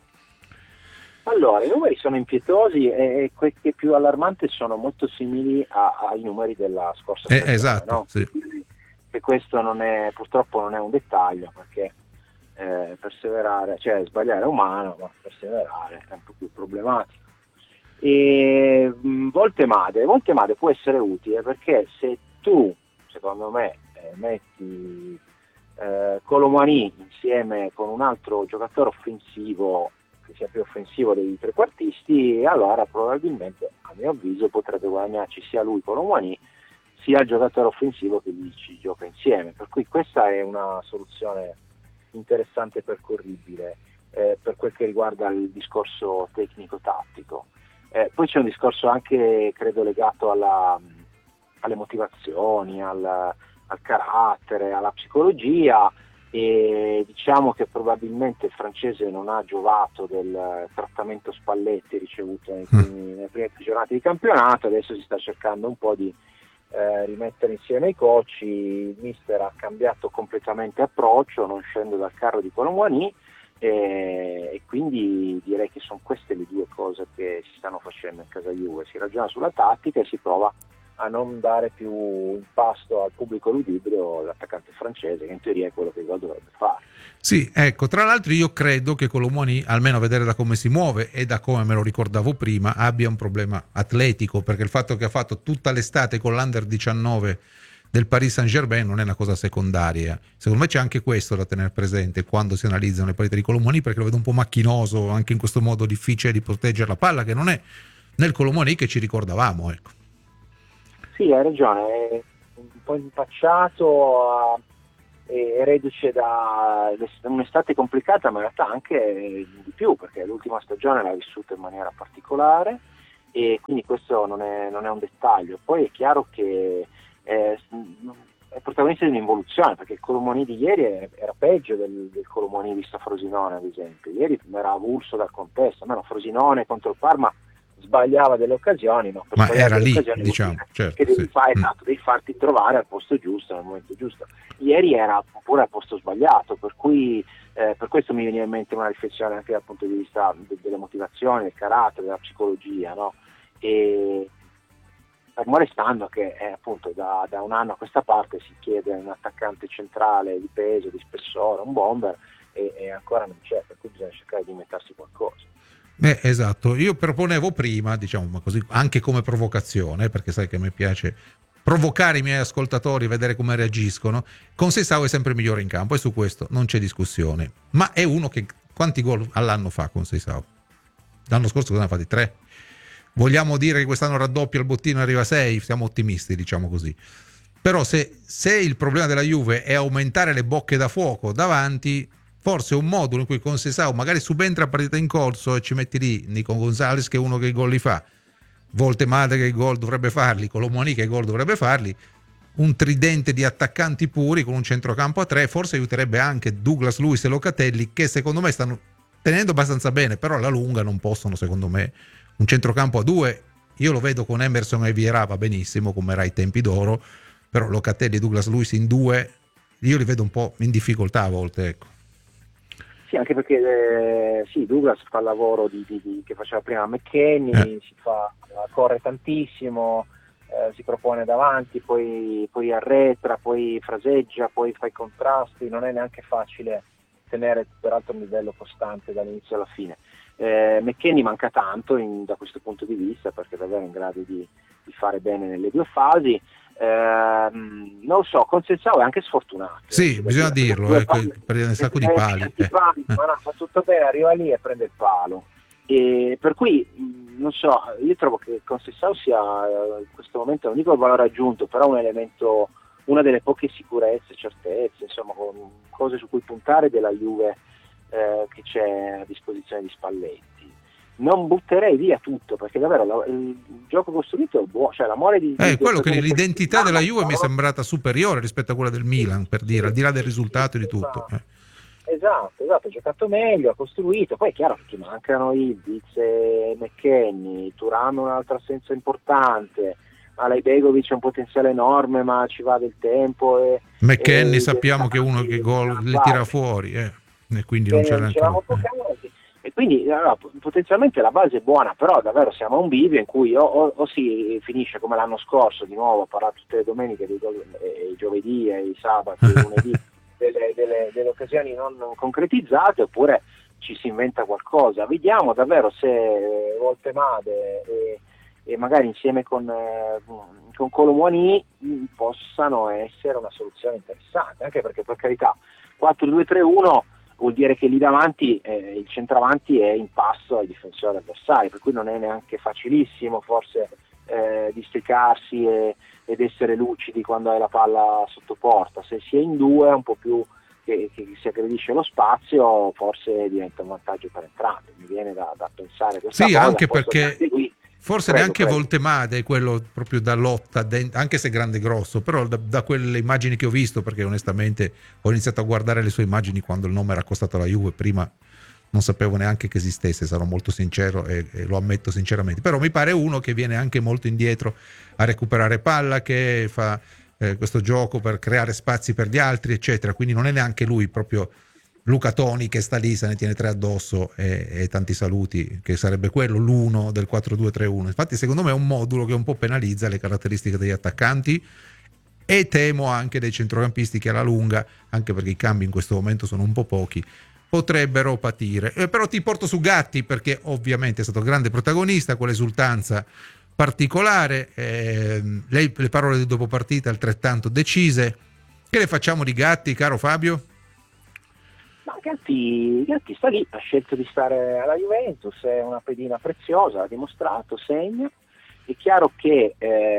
Allora, i numeri sono impietosi e quel che è più allarmante sono molto simili ai numeri della scorsa stagione, esatto, no? Sì. Che questo purtroppo non è un dettaglio, perché perseverare, cioè sbagliare è umano, ma perseverare è un po' più problematico. E Voltemade può essere utile, perché se tu, secondo me, metti Colomani insieme con un altro giocatore offensivo che sia più offensivo dei trequartisti, allora probabilmente, a mio avviso, potrebbe guadagnarci sia lui Colomani sia il giocatore offensivo che ci gioca insieme, per cui questa è una soluzione interessante e percorribile per quel che riguarda il discorso tecnico-tattico. Poi c'è un discorso anche, credo, legato alle motivazioni, al carattere, alla psicologia, e diciamo che probabilmente il francese non ha giovato del trattamento Spalletti ricevuto nelle prime giornate di campionato. Adesso si sta cercando un po' di rimettere insieme i coach. Il mister ha cambiato completamente approccio, non scende dal carro di Colomboigny, e quindi direi che sono queste le due cose che si stanno facendo in casa Juve: si ragiona sulla tattica e si prova a non dare più in pasto al pubblico ludibrio l'attaccante francese, che in teoria è quello che il gol dovrebbe fare. Sì, ecco, tra l'altro io credo che Colomoni, almeno a vedere da come si muove e da come me lo ricordavo prima, abbia un problema atletico, perché il fatto che ha fatto tutta l'estate con l'Under 19 del Paris Saint-Germain non è una cosa secondaria. Secondo me c'è anche questo da tenere presente quando si analizzano le partite di Colomoni, perché lo vedo un po' macchinoso, anche in questo modo difficile di proteggere la palla, che non è nel Colomoni che ci ricordavamo, ecco. Sì, hai ragione, è un po' impacciato, è reduce da un'estate complicata, ma in realtà anche di più, perché l'ultima stagione l'ha vissuta in maniera particolare e quindi questo non è un dettaglio. Poi è chiaro che è protagonista di un'involuzione, perché il Colomoni di ieri era peggio del Colomoni visto a Frosinone, ad esempio. Ieri era avulso dal contesto, almeno Frosinone contro il Parma sbagliava delle occasioni, no? Ma era lì, diciamo, certo, che devi devi farti trovare al posto giusto, nel momento giusto. Ieri era pure al posto sbagliato, per cui per questo mi veniva in mente una riflessione anche dal punto di vista delle motivazioni, del carattere, della psicologia, no? E fermo restando che appunto da un anno a questa parte si chiede un attaccante centrale di peso, di spessore, un bomber, e ancora non c'è, per cui bisogna cercare di inventarsi qualcosa. Esatto, io proponevo prima, diciamo, ma così anche come provocazione, perché sai che a me piace provocare i miei ascoltatori, vedere come reagiscono. Conceição è sempre migliore in campo e su questo non c'è discussione, ma è uno che quanti gol all'anno fa Conceição? L'anno scorso cosa ne ha fatti? 3? Vogliamo dire che quest'anno raddoppia il bottino e arriva a 6? Siamo ottimisti, diciamo così. Però se il problema della Juve è aumentare le bocche da fuoco davanti, forse un modulo in cui Conceição magari subentra a partita in corso e ci metti lì Nico Gonzalez che è uno che i gol li fa, Voltemade che i gol dovrebbe farli, Colomoni che i gol dovrebbe farli, un tridente di attaccanti puri con un centrocampo a 3, forse aiuterebbe anche Douglas Luiz e Locatelli, che secondo me stanno tenendo abbastanza bene, però alla lunga non possono, secondo me, un centrocampo a 2. Io lo vedo con Emerson e Vieira, va benissimo come era ai tempi d'oro, però Locatelli e Douglas Luiz in 2 io li vedo un po' in difficoltà a volte, ecco. Sì, anche perché Douglas fa il lavoro che faceva prima McKennie, corre tantissimo, si propone davanti, poi arretra, poi fraseggia, poi fa i contrasti, non è neanche facile tenere peraltro un livello costante dall'inizio alla fine. McKennie manca tanto da questo punto di vista, perché è davvero in grado di fare bene nelle due fasi. Non lo so, Conceição è anche sfortunato. Sì, bisogna dirlo, per un sacco di pali. Ma fa tutto bene, arriva lì e prende il palo. E per cui, non so, io trovo che Conceição sia in questo momento, non dico il valore aggiunto, però un elemento, una delle poche sicurezze, certezze, insomma, cose su cui puntare della Juve che c'è a disposizione di Spalletti. Non butterei via tutto, perché davvero il gioco costruito è buono, cioè l'amore di quello che l'identità della Juve mi è sembrata superiore rispetto a quella del Milan, per dire, al di là del risultato e di tutto. Esatto, ha giocato meglio, ha costruito, poi è chiaro che mancano Ivic e McKennie, Thuram un'altra assenza importante, Alajbegovic è un potenziale enorme, ma ci va del tempo. McKennie sappiamo che è uno che gol le tira fuori, e quindi non c'era ancora. E quindi potenzialmente la base è buona, però davvero siamo a un bivio in cui o si finisce come l'anno scorso, di nuovo a parlare tutte le domeniche, i giovedì e i sabati, i lunedì, delle occasioni non concretizzate, oppure ci si inventa qualcosa. Vediamo davvero se Voltemade e magari insieme con Colomoni possano essere una soluzione interessante, anche perché per carità 4-2-3-1 vuol dire che lì davanti il centravanti è in passo ai difensori avversari, per cui non è neanche facilissimo forse districarsi ed essere lucidi quando hai la palla sotto porta. Se si è in due un po' più che si aggredisce lo spazio, forse diventa un vantaggio per entrambi. Mi viene da pensare questa cosa. Sì, anche perché forse neanche Voltemade è quello proprio da lotta, anche se grande e grosso, però da quelle immagini che ho visto, perché onestamente ho iniziato a guardare le sue immagini quando il nome era accostato alla Juve, prima non sapevo neanche che esistesse, sarò molto sincero e lo ammetto sinceramente, però mi pare uno che viene anche molto indietro a recuperare palla, che fa questo gioco per creare spazi per gli altri, eccetera, quindi non è neanche lui proprio Luca Toni che sta lì, se ne tiene 3 addosso e tanti saluti, che sarebbe quello l'1 del 4-2-3-1. Infatti secondo me è un modulo che un po' penalizza le caratteristiche degli attaccanti e temo anche dei centrocampisti che alla lunga, anche perché i cambi in questo momento sono un po' pochi, potrebbero patire. Però ti porto su Gatti, perché ovviamente è stato grande protagonista, con l'esultanza particolare, lei, le parole di dopo partita altrettanto decise. Che le facciamo di Gatti, caro Fabio? Ma Gatti sta lì, ha scelto di stare alla Juventus, è una pedina preziosa, l'ha dimostrato, segna. È chiaro che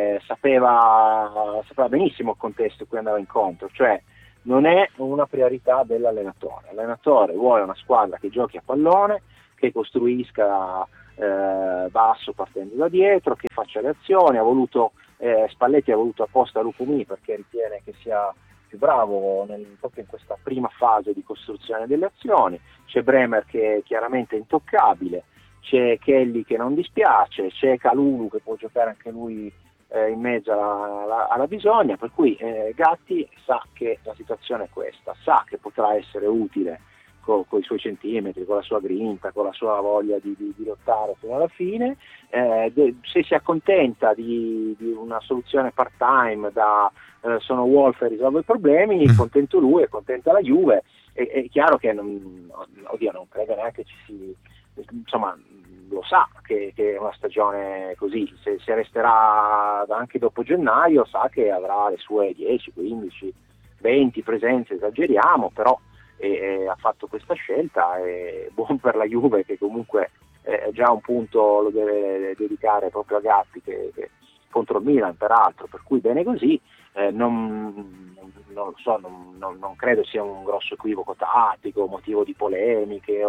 sapeva benissimo il contesto in cui andava incontro, cioè non è una priorità dell'allenatore. L'allenatore vuole una squadra che giochi a pallone, che costruisca basso partendo da dietro, che faccia le azioni. Spalletti ha voluto apposta Lupumì perché ritiene che sia più bravo proprio in questa prima fase di costruzione delle azioni. C'è Bremer che è chiaramente intoccabile, c'è Kelly che non dispiace, c'è Kalulu che può giocare anche lui in mezzo alla bisogna, per cui Gatti sa che la situazione è questa, sa che potrà essere utile con i suoi centimetri, con la sua grinta, con la sua voglia di lottare fino alla fine. Se si accontenta di una soluzione part-time sono Wolf e risolve i problemi, contento lui e contenta la Juve. È chiaro che non credo neanche insomma, lo sa che è una stagione così, se resterà anche dopo gennaio sa che avrà le sue 10, 15, 20 presenze, esageriamo, però ha fatto questa scelta, è buon per la Juve che comunque già un punto lo deve dedicare proprio a Gatti che contro il Milan peraltro, per cui bene così. Non lo so, non credo sia un grosso equivoco tattico, motivo di polemiche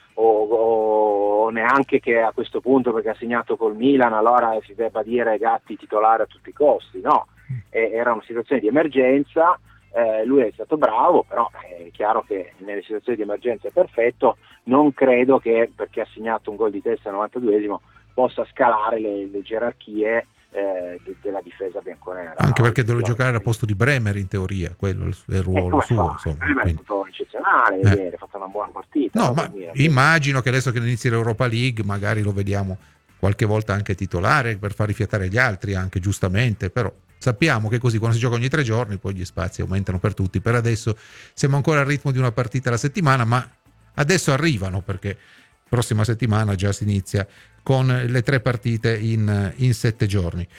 o neanche che a questo punto, perché ha segnato col Milan, allora si debba dire Gatti titolare a tutti i costi. No, era una situazione di emergenza, lui è stato bravo, però è chiaro che nelle situazioni di emergenza è perfetto. Non credo che perché ha segnato un gol di testa al 92esimo possa scalare le gerarchie della difesa bianconera, anche perché deve giocare al posto di Bremer in teoria, quello è il ruolo suo. Bremer è stato eccezionale ieri, ha fatto una buona partita. No, ma immagino che adesso che inizi l'Europa League magari lo vediamo qualche volta anche titolare per far rifiatare gli altri, anche giustamente, però sappiamo che così quando si gioca ogni 3 giorni poi gli spazi aumentano per tutti. Per adesso siamo ancora al ritmo di una partita alla settimana, ma adesso arrivano, perché prossima settimana già si inizia con le 3 partite in 7 giorni.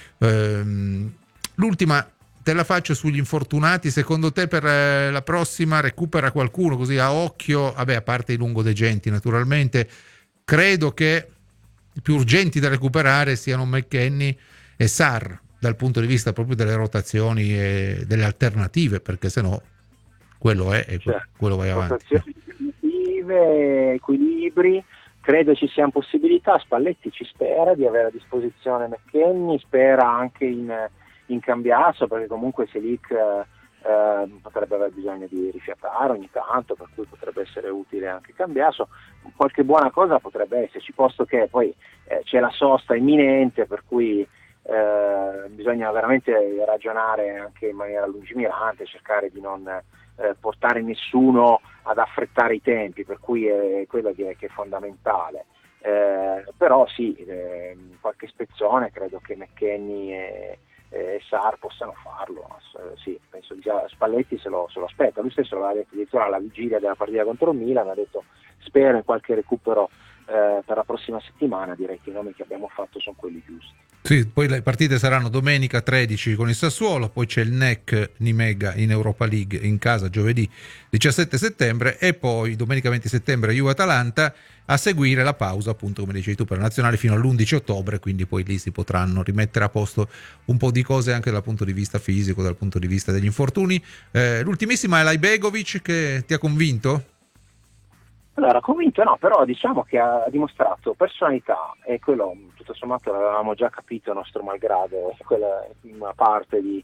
L'ultima te la faccio sugli infortunati. Secondo te per la prossima recupera qualcuno così a occhio? Vabbè, a parte i lungodegenti naturalmente, credo che i più urgenti da recuperare siano McKennie e Sarr dal punto di vista proprio delle rotazioni e delle alternative, perché sennò quello è e quello vai avanti. Rotazioni, equilibri. Credo ci siano possibilità. Spalletti ci spera di avere a disposizione McKennie, spera anche in Cambiasso, perché comunque Selic potrebbe aver bisogno di rifiatare ogni tanto, per cui potrebbe essere utile anche Cambiasso. Qualche buona cosa potrebbe esserci, posto che poi c'è la sosta imminente, per cui bisogna veramente ragionare anche in maniera lungimirante, cercare di non portare nessuno ad affrettare i tempi, per cui è quello che è fondamentale. Però sì, qualche spezzone credo che McKennie e Sarr possano farlo. Sì, penso di già. Spalletti se lo aspetta, lui stesso l'aveva detto addirittura alla vigilia della partita contro il Milan, ha detto spero in qualche recupero per la prossima settimana. Direi che i nomi che abbiamo fatto sono quelli giusti. Sì, poi le partite saranno domenica 13 con il Sassuolo, poi c'è il NEC Nimega in Europa League in casa giovedì 17 settembre e poi domenica 20 settembre Juve-Atalanta, a seguire la pausa appunto come dicevi tu per la nazionale fino all'11 ottobre, quindi poi lì si potranno rimettere a posto un po' di cose anche dal punto di vista fisico, dal punto di vista degli infortuni. L'ultimissima è Lajbegovic, che ti ha convinto? Allora, convinto no, però diciamo che ha dimostrato personalità, e quello tutto sommato l'avevamo già capito nostro malgrado, quella prima parte di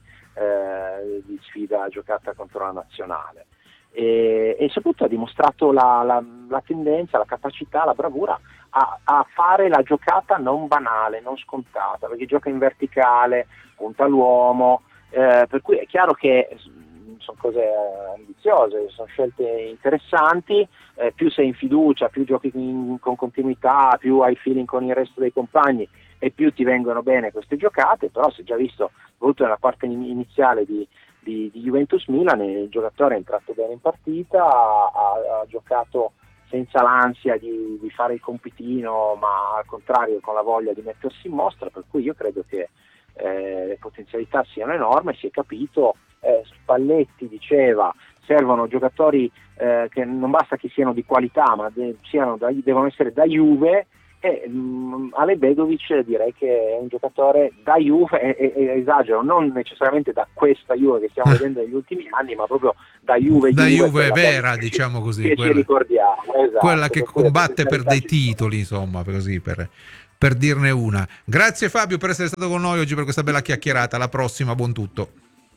sfida giocata contro la nazionale, e soprattutto ha dimostrato la tendenza, la capacità, la bravura a fare la giocata non banale, non scontata, perché gioca in verticale, punta all'uomo, per cui è chiaro che sono cose ambiziose, sono scelte interessanti, più sei in fiducia, più giochi con continuità, più hai feeling con il resto dei compagni e più ti vengono bene queste giocate. Però si è già visto, soprattutto nella parte iniziale di Juventus-Milan, il giocatore è entrato bene in partita, ha giocato senza l'ansia di fare il compitino, ma al contrario con la voglia di mettersi in mostra, per cui io credo che le potenzialità siano enormi. Si è capito, Spalletti diceva servono giocatori che non basta che siano di qualità, ma devono essere da Juve, e Ale Begovic direi che è un giocatore da Juve, esagero, non necessariamente da questa Juve che stiamo vedendo negli ultimi anni, ma proprio da Juve vera, diciamo così, che ci ricordiamo, esatto, quella che combatte per dei titoli, insomma, così per dirne una. Grazie Fabio per essere stato con noi oggi, per questa bella chiacchierata. Alla prossima, buon tutto.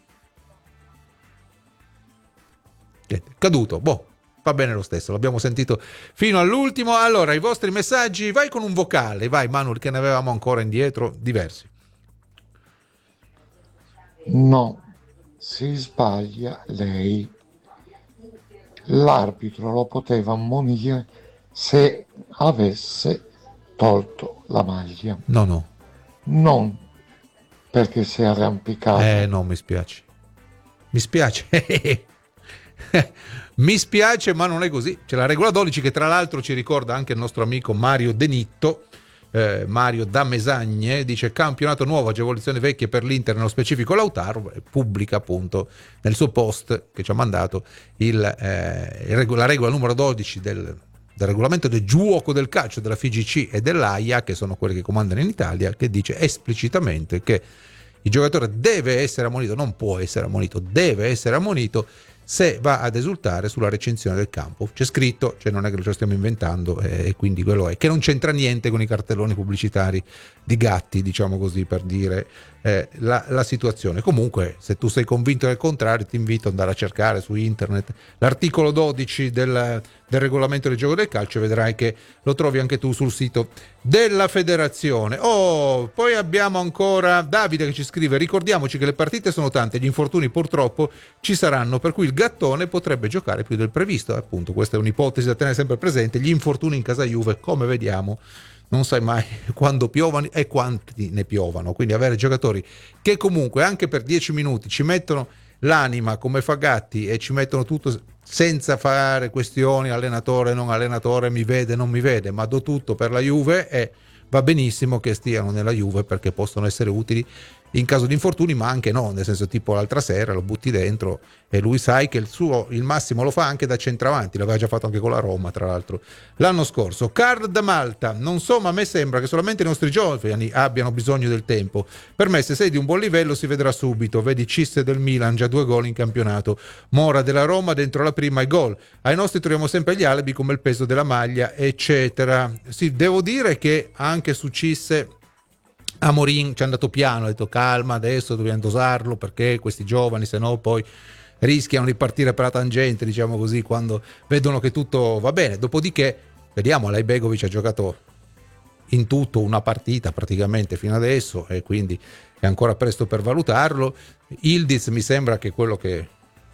Caduto, va bene lo stesso, l'abbiamo sentito fino all'ultimo. Allora, i vostri messaggi, vai con un vocale, vai Manuel, che ne avevamo ancora indietro diversi. No, si sbaglia lei. L'arbitro lo poteva ammonire se avesse tolto la maglia. No. Non perché si è arrampicato. No, mi spiace. Mi spiace, ma non è così. C'è la regola 12 che tra l'altro ci ricorda anche il nostro amico Mario Denitto, Mario da Mesagne, dice campionato nuovo, agevolazioni vecchie per l'Inter, nello specifico Lautaro, e pubblica appunto nel suo post che ci ha mandato la regola numero 12 del regolamento del gioco del calcio della FIGC e dell'AIA, che sono quelli che comandano in Italia, che dice esplicitamente che il giocatore deve essere ammonito, non può essere ammonito, deve essere ammonito se va ad esultare sulla recinzione del campo. C'è scritto, cioè non è che lo stiamo inventando, e quindi quello è, che non c'entra niente con i cartelloni pubblicitari di Gatti, diciamo così, per dire la situazione. Comunque, se tu sei convinto del contrario, ti invito ad andare a cercare su internet l'articolo 12 del regolamento del gioco del calcio e vedrai che lo trovi anche tu sul sito della federazione. Poi abbiamo ancora Davide che ci scrive: ricordiamoci che le partite sono tante, gli infortuni purtroppo ci saranno, per cui il Gattone potrebbe giocare più del previsto. Appunto, questa è un'ipotesi da tenere sempre presente. Gli infortuni in casa Juve, come vediamo, non sai mai quando piovano e quanti ne piovano, quindi avere giocatori che comunque anche per 10 minuti ci mettono l'anima come fa Gatti e ci mettono tutto senza fare questioni allenatore non allenatore, mi vede non mi vede, ma do tutto per la Juve, e va benissimo che stiano nella Juve perché possono essere utili in caso di infortuni, ma anche no, nel senso, tipo l'altra sera lo butti dentro e lui sai che il massimo lo fa anche da centravanti, l'aveva già fatto anche con la Roma tra l'altro l'anno scorso. Card da Malta: non so, ma a me sembra che solamente i nostri giovani abbiano bisogno del tempo. Per me se sei di un buon livello si vedrà subito, vedi Cisse del Milan, già 2 gol in campionato, Mora della Roma dentro la prima e gol, ai nostri troviamo sempre gli alibi come il peso della maglia eccetera. Sì, devo dire che anche su Cisse Amorim ci è andato piano, ha detto calma, adesso dobbiamo dosarlo perché questi giovani se no poi rischiano di partire per la tangente, diciamo così, quando vedono che tutto va bene. Dopodiché vediamo, Alej Begovic ha giocato in tutto una partita praticamente fino adesso e quindi è ancora presto per valutarlo. Ildiz mi sembra che quello che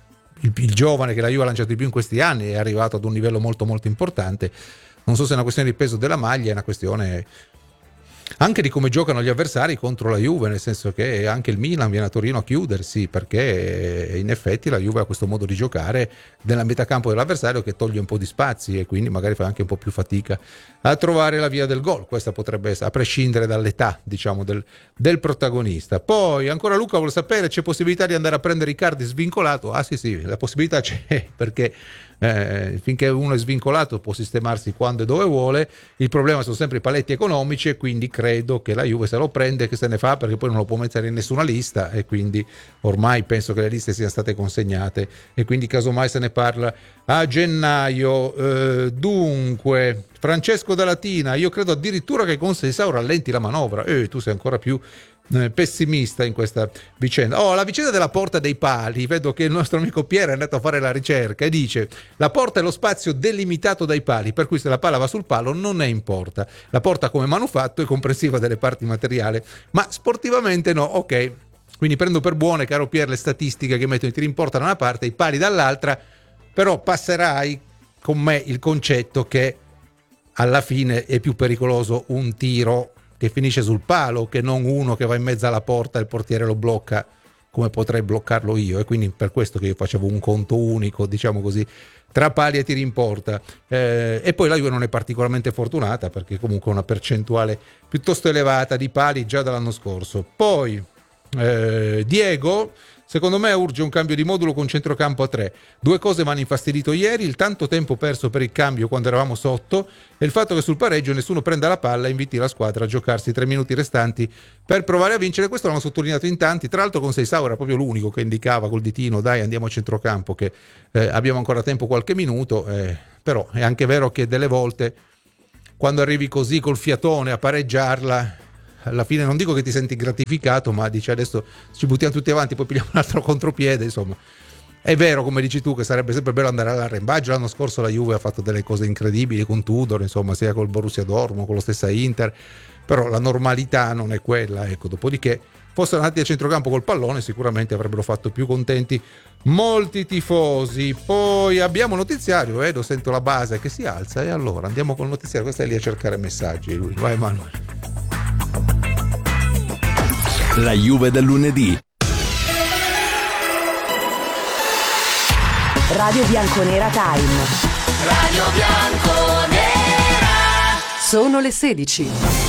il giovane che la Juve ha lanciato di più in questi anni, è arrivato ad un livello molto molto importante. Non so se è una questione di peso della maglia, è una questione anche di come giocano gli avversari contro la Juve, nel senso che anche il Milan viene a Torino a chiudersi, perché in effetti la Juve ha questo modo di giocare nella metà campo dell'avversario che toglie un po' di spazi e quindi magari fa anche un po' più fatica a trovare la via del gol. Questa potrebbe essere, a prescindere dall'età, diciamo, del protagonista. Poi ancora Luca vuole sapere: c'è possibilità di andare a prendere Icardi svincolato? Ah sì, la possibilità c'è, perché finché uno è svincolato può sistemarsi quando e dove vuole. Il problema sono sempre i paletti economici e quindi credo che la Juve se lo prende, che se ne fa, perché poi non lo può mettere in nessuna lista e quindi ormai penso che le liste siano state consegnate e quindi casomai se ne parla a gennaio. Dunque Francesco da Latina: io credo addirittura che con Sesao rallenti la manovra. Tu sei ancora più pessimista in questa vicenda. La vicenda della porta dei pali, vedo che il nostro amico Piero è andato a fare la ricerca e dice: la porta è lo spazio delimitato dai pali, per cui se la palla va sul palo non è in porta. La porta come manufatto è comprensiva delle parti materiali, ma sportivamente no. Ok, Quindi prendo per buone, caro Pier, le statistiche che mettono i tiri in porta da una parte e i pali dall'altra, però passerai con me il concetto che alla fine è più pericoloso un tiro che finisce sul palo che non uno che va in mezzo alla porta e il portiere lo blocca come potrei bloccarlo io, e quindi per questo che io facevo un conto unico, diciamo così, tra pali e tiri in porta. E poi la Juve non è particolarmente fortunata perché comunque ha una percentuale piuttosto elevata di pali già dall'anno scorso. Poi Diego, secondo me urge un cambio di modulo con centrocampo a 3. Due cose mi hanno infastidito ieri: il tanto tempo perso per il cambio quando eravamo sotto e il fatto che sul pareggio nessuno prenda la palla e inviti la squadra a giocarsi i 3 minuti restanti per provare a vincere. Questo l'hanno sottolineato in tanti, tra l'altro con Seisao era proprio l'unico che indicava col ditino dai andiamo a centrocampo che abbiamo ancora tempo, qualche minuto, però è anche vero che delle volte quando arrivi così col fiatone a pareggiarla, alla fine non dico che ti senti gratificato, ma dici adesso ci buttiamo tutti avanti, poi pigliamo un altro contropiede. Insomma, è vero come dici tu che sarebbe sempre bello andare all'arrembaggio. L'anno scorso la Juve ha fatto delle cose incredibili con Tudor, insomma, sia col Borussia Dortmund, con lo stessa Inter, però la normalità non è quella, ecco. Dopodiché fossero andati a centrocampo col pallone sicuramente avrebbero fatto più contenti molti tifosi. Poi abbiamo notiziario, Edo, sento la base che si alza e allora andiamo col notiziario. Questa è lì a cercare messaggi lui. Vai Emanuele. La Juve del lunedì. Radio Bianconera Time. Radio Bianconera. Sono le 16.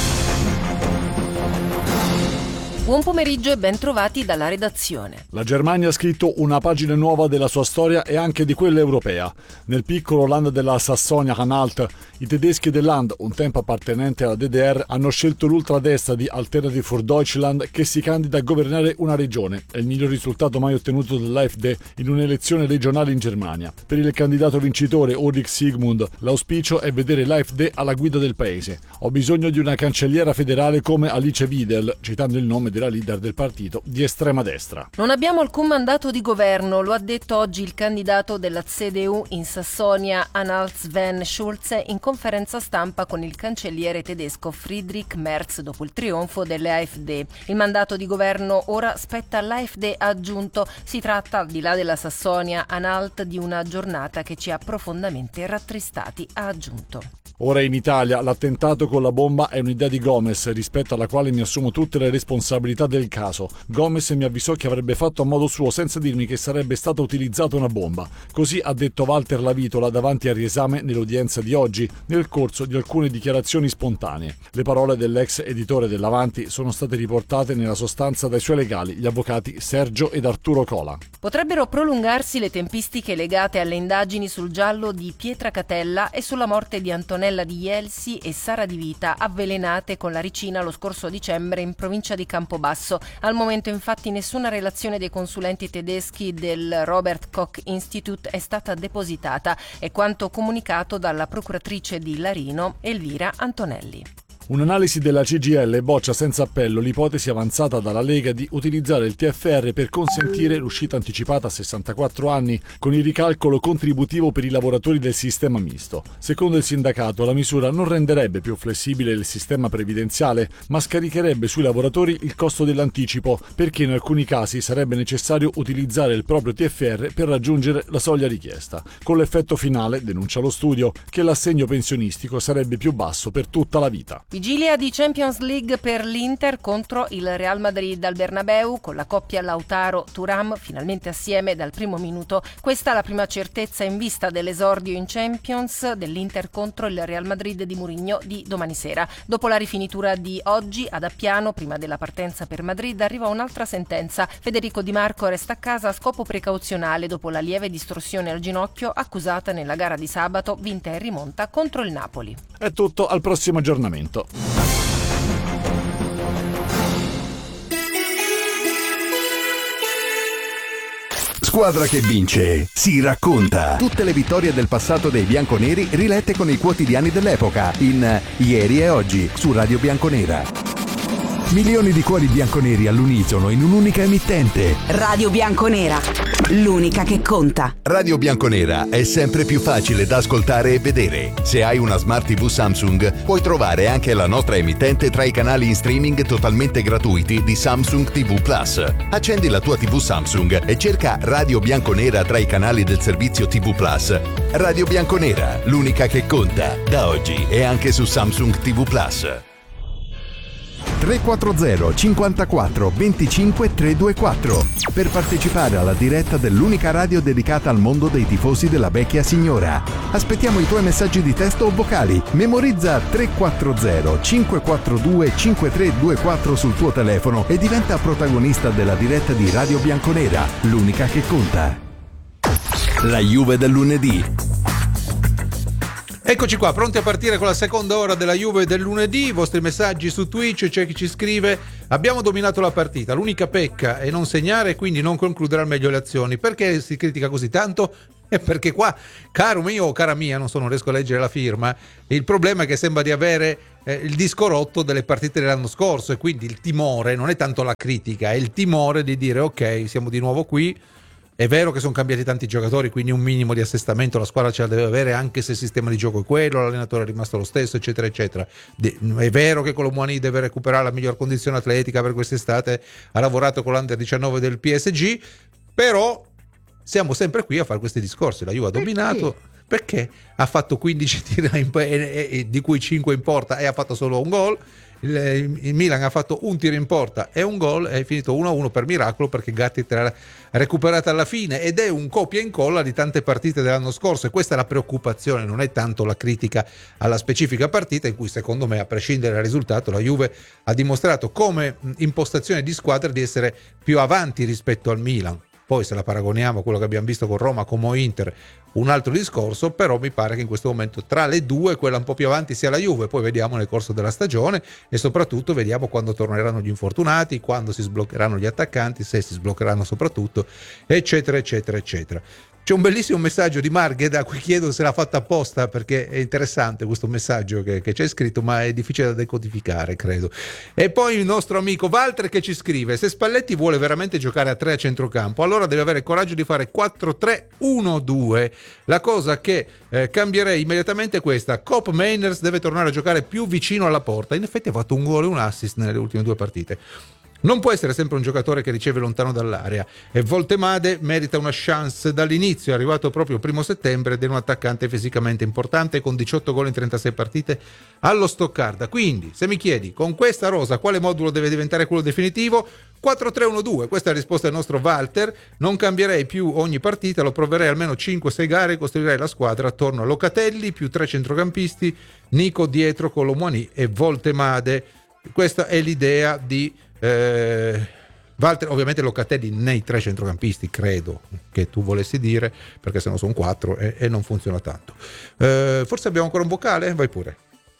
Buon pomeriggio e ben trovati dalla redazione. La Germania ha scritto una pagina nuova della sua storia e anche di quella europea. Nel piccolo land della Sassonia-Anhalt, i tedeschi del Land, un tempo appartenente alla DDR, hanno scelto l'ultradestra di Alternative für Deutschland che si candida a governare una regione. È il miglior risultato mai ottenuto dall'AfD in un'elezione regionale in Germania. Per il candidato vincitore Ulrich Sigmund, l'auspicio è vedere l'AfD alla guida del paese. Ho bisogno di una cancelliera federale come Alice Wiesel, citando il nome della leader del partito di estrema destra. Non abbiamo alcun mandato di governo, lo ha detto oggi il candidato della CDU in Sassonia-Anhalt Sven Schulze in conferenza stampa con il cancelliere tedesco Friedrich Merz dopo il trionfo delle AfD. Il mandato di governo ora spetta all'AfD, ha aggiunto. Si tratta, al di là della Sassonia-Anhalt, di una giornata che ci ha profondamente rattristati, ha aggiunto. Ora in Italia l'attentato con la bomba è un'idea di Gomes, rispetto alla quale mi assumo tutte le responsabilità del caso. Gomes mi avvisò che avrebbe fatto a modo suo senza dirmi che sarebbe stata utilizzata una bomba. Così ha detto Walter Lavitola davanti al riesame nell'udienza di oggi, nel corso di alcune dichiarazioni spontanee. Le parole dell'ex editore dell'Avanti sono state riportate nella sostanza dai suoi legali, gli avvocati Sergio ed Arturo Cola. Potrebbero prolungarsi le tempistiche legate alle indagini sul giallo di Pietra Catella e sulla morte di Antonella Di Jelsi e Sara Di Vita, avvelenate con la ricina lo scorso dicembre in provincia di Campobasso. Al momento infatti nessuna relazione dei consulenti tedeschi del Robert Koch Institute è stata depositata, è quanto comunicato dalla procuratrice di Larino Elvira Antonelli. Un'analisi della CGIL boccia senza appello l'ipotesi avanzata dalla Lega di utilizzare il TFR per consentire l'uscita anticipata a 64 anni con il ricalcolo contributivo per i lavoratori del sistema misto. Secondo il sindacato, la misura non renderebbe più flessibile il sistema previdenziale, ma scaricherebbe sui lavoratori il costo dell'anticipo, perché in alcuni casi sarebbe necessario utilizzare il proprio TFR per raggiungere la soglia richiesta, con l'effetto finale, denuncia lo studio, che l'assegno pensionistico sarebbe più basso per tutta la vita. Vigilia di Champions League per l'Inter contro il Real Madrid al Bernabeu, con la coppia Lautaro-Thuram finalmente assieme dal primo minuto. Questa è la prima certezza in vista dell'esordio in Champions dell'Inter contro il Real Madrid di Mourinho di domani sera. Dopo la rifinitura di oggi ad Appiano, prima della partenza per Madrid, arriva un'altra sentenza. Federico Di Marco resta a casa a scopo precauzionale dopo la lieve distorsione al ginocchio accusata nella gara di sabato vinta in rimonta contro il Napoli. È tutto, al prossimo aggiornamento. Squadra che vince si racconta. Tutte le vittorie del passato dei bianconeri rilette con i quotidiani dell'epoca in Ieri e Oggi su Radio Bianconera. Milioni di cuori bianconeri all'unisono in un'unica emittente. Radio Bianconera, l'unica che conta. Radio Bianconera è sempre più facile da ascoltare e vedere. Se hai una Smart TV Samsung, puoi trovare anche la nostra emittente tra i canali in streaming totalmente gratuiti di Samsung TV Plus. Accendi la tua TV Samsung e cerca Radio Bianconera tra i canali del servizio TV Plus. Radio Bianconera, l'unica che conta. Da oggi è anche su Samsung TV Plus. 340 54 25 324 per partecipare alla diretta dell'unica radio dedicata al mondo dei tifosi della vecchia signora. Aspettiamo i tuoi messaggi di testo o vocali. Memorizza 340 542 5324 sul tuo telefono e diventa protagonista della diretta di Radio Bianconera, l'unica che conta. La Juve del lunedì. Eccoci qua, pronti a partire con la seconda ora della Juve del lunedì. I vostri messaggi su Twitch, c'è chi ci scrive: abbiamo dominato la partita, l'unica pecca è non segnare e quindi non concludere al meglio le azioni. Perché si critica così tanto? Perché qua, caro mio o cara mia, non riesco a leggere la firma, il problema è che sembra di avere il disco rotto delle partite dell'anno scorso, e quindi il timore non è tanto la critica, è il timore di dire ok, siamo di nuovo qui. È vero che sono cambiati tanti giocatori, quindi un minimo di assestamento la squadra ce la deve avere, anche se il sistema di gioco è quello, l'allenatore è rimasto lo stesso, eccetera eccetera. È vero che Colomwani deve recuperare la miglior condizione atletica per quest'estate, ha lavorato con l'Under 19 del PSG, però siamo sempre qui a fare questi discorsi. La Juve ha dominato perché ha fatto 15 tiri di cui 5 in porta e ha fatto solo un gol. Il Milan ha fatto un tiro in porta e un gol, è finito 1-1 per miracolo, perché Gatti l'ha recuperata alla fine, ed è un copia e incolla di tante partite dell'anno scorso, e questa è la preoccupazione, non è tanto la critica alla specifica partita, in cui secondo me, a prescindere dal risultato, la Juve ha dimostrato come impostazione di squadra di essere più avanti rispetto al Milan. Poi se la paragoniamo a quello che abbiamo visto con Roma, come Inter, un altro discorso, però mi pare che in questo momento tra le due quella un po' più avanti sia la Juve. Poi vediamo nel corso della stagione, e soprattutto vediamo quando torneranno gli infortunati, quando si sbloccheranno gli attaccanti, se si sbloccheranno soprattutto, eccetera eccetera eccetera. C'è un bellissimo messaggio di Marghed a cui chiedo se l'ha fatta apposta, perché è interessante questo messaggio che c'è scritto, ma è difficile da decodificare, credo. E poi il nostro amico Walter che ci scrive: se Spalletti vuole veramente giocare a 3 a centrocampo, allora deve avere il coraggio di fare 4-3-1-2. La cosa che cambierei immediatamente è questa: Koop Meiners deve tornare a giocare più vicino alla porta. In effetti ha fatto un gol e un assist nelle ultime 2 partite. Non può essere sempre un giocatore che riceve lontano dall'area, e Voltemade merita una chance dall'inizio. È arrivato proprio il 1 settembre ed è un attaccante fisicamente importante, con 18 gol in 36 partite allo Stoccarda. Quindi, se mi chiedi, con questa rosa quale modulo deve diventare quello definitivo? 4-3-1-2, questa è la risposta del nostro Walter. Non cambierei più ogni partita, lo proverei almeno 5-6 gare e costruirei la squadra attorno a Locatelli più 3 centrocampisti, Nico dietro, Colomwani e Voltemade. Questa è l'idea di Walter. Ovviamente Locatelli nei 3 centrocampisti, credo che tu volessi dire, perché se no sono 4 e non funziona tanto. Forse abbiamo ancora un vocale? Vai pure.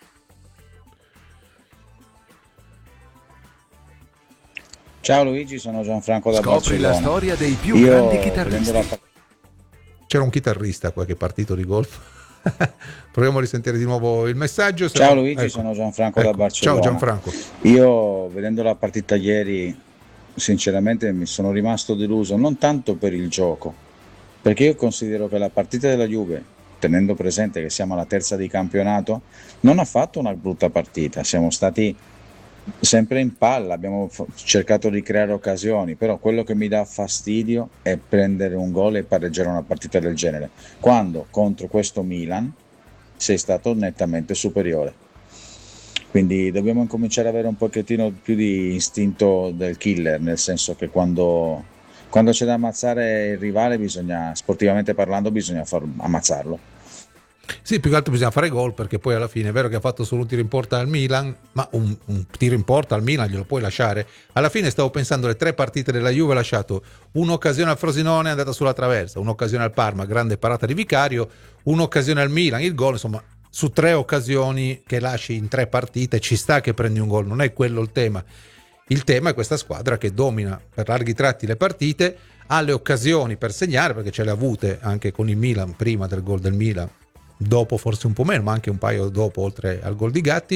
Ciao Luigi, sono Gianfranco da Scopri Barcellona. la storia dei più grandi chitarristi. C'era un chitarrista qua che è partito di golf. Proviamo a risentire di nuovo il messaggio. Ciao Luigi, sono Gianfranco da Barcellona. Ciao Gianfranco. Io, vedendo la partita ieri, sinceramente mi sono rimasto deluso, non tanto per il gioco, perché io considero che la partita della Juve, tenendo presente che siamo alla terza di campionato, non ha fatto una brutta partita. Siamo stati sempre in palla, abbiamo cercato di creare occasioni, però quello che mi dà fastidio è prendere un gol e pareggiare una partita del genere, quando contro questo Milan sei stato nettamente superiore. Quindi dobbiamo incominciare ad avere un pochettino più di istinto del killer, nel senso che quando c'è da ammazzare il rivale, bisogna, sportivamente parlando, bisogna ammazzarlo. Sì, più che altro bisogna fare gol, perché poi alla fine è vero che ha fatto solo un tiro in porta al Milan, ma un tiro in porta al Milan glielo puoi lasciare. Alla fine stavo pensando, le 3 partite della Juve ha lasciato un'occasione al Frosinone, è andata sulla traversa, un'occasione al Parma, grande parata di Vicario, un'occasione al Milan, il gol. Insomma, su 3 occasioni che lasci in 3 partite ci sta che prendi un gol, non è quello il tema. Il tema è questa squadra che domina per larghi tratti le partite, ha le occasioni per segnare, perché ce le ha avute anche con il Milan prima del gol del Milan, dopo forse un po' meno, ma anche un paio dopo, oltre al gol di Gatti,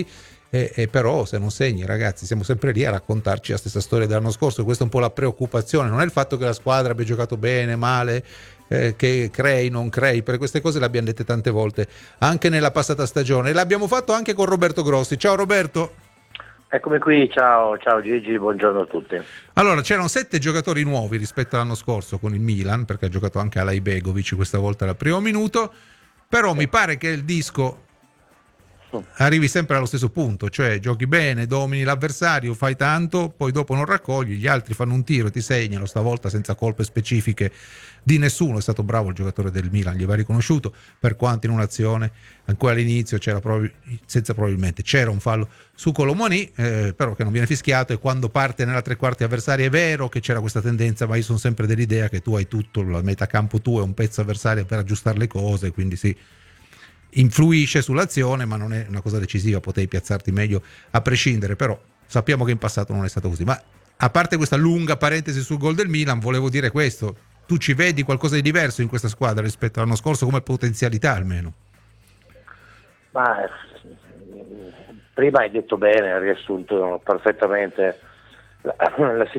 però se non segni, ragazzi, siamo sempre lì a raccontarci la stessa storia dell'anno scorso. Questa è un po' la preoccupazione, non è il fatto che la squadra abbia giocato bene, male, che crei, non crei, per queste cose le abbiamo dette tante volte anche nella passata stagione, e l'abbiamo fatto anche con Roberto Grossi. Ciao Roberto. Eccomi qui, ciao Gigi, buongiorno a tutti. Allora, c'erano 7 giocatori nuovi rispetto all'anno scorso con il Milan, perché ha giocato anche Alai Begovic questa volta al primo minuto, però mi pare che il disco arrivi sempre allo stesso punto, cioè giochi bene, domini l'avversario, fai tanto, poi dopo non raccogli, gli altri fanno un tiro e ti segnano, stavolta senza colpe specifiche di nessuno. È stato bravo il giocatore del Milan, gli va riconosciuto, per quanto in un'azione ancora all'inizio probabilmente c'era un fallo su Colomoni, però che non viene fischiato, e quando parte nella tre quarti avversaria è vero che c'era questa tendenza, ma io sono sempre dell'idea che tu hai tutto, la metà campo tuo è un pezzo avversario per aggiustare le cose, quindi sì, influisce sull'azione, ma non è una cosa decisiva, potevi piazzarti meglio a prescindere, però sappiamo che in passato non è stato così. Ma a parte questa lunga parentesi sul gol del Milan, volevo dire questo: tu ci vedi qualcosa di diverso in questa squadra rispetto all'anno scorso, come potenzialità almeno? Ma prima hai detto bene, hai riassunto perfettamente la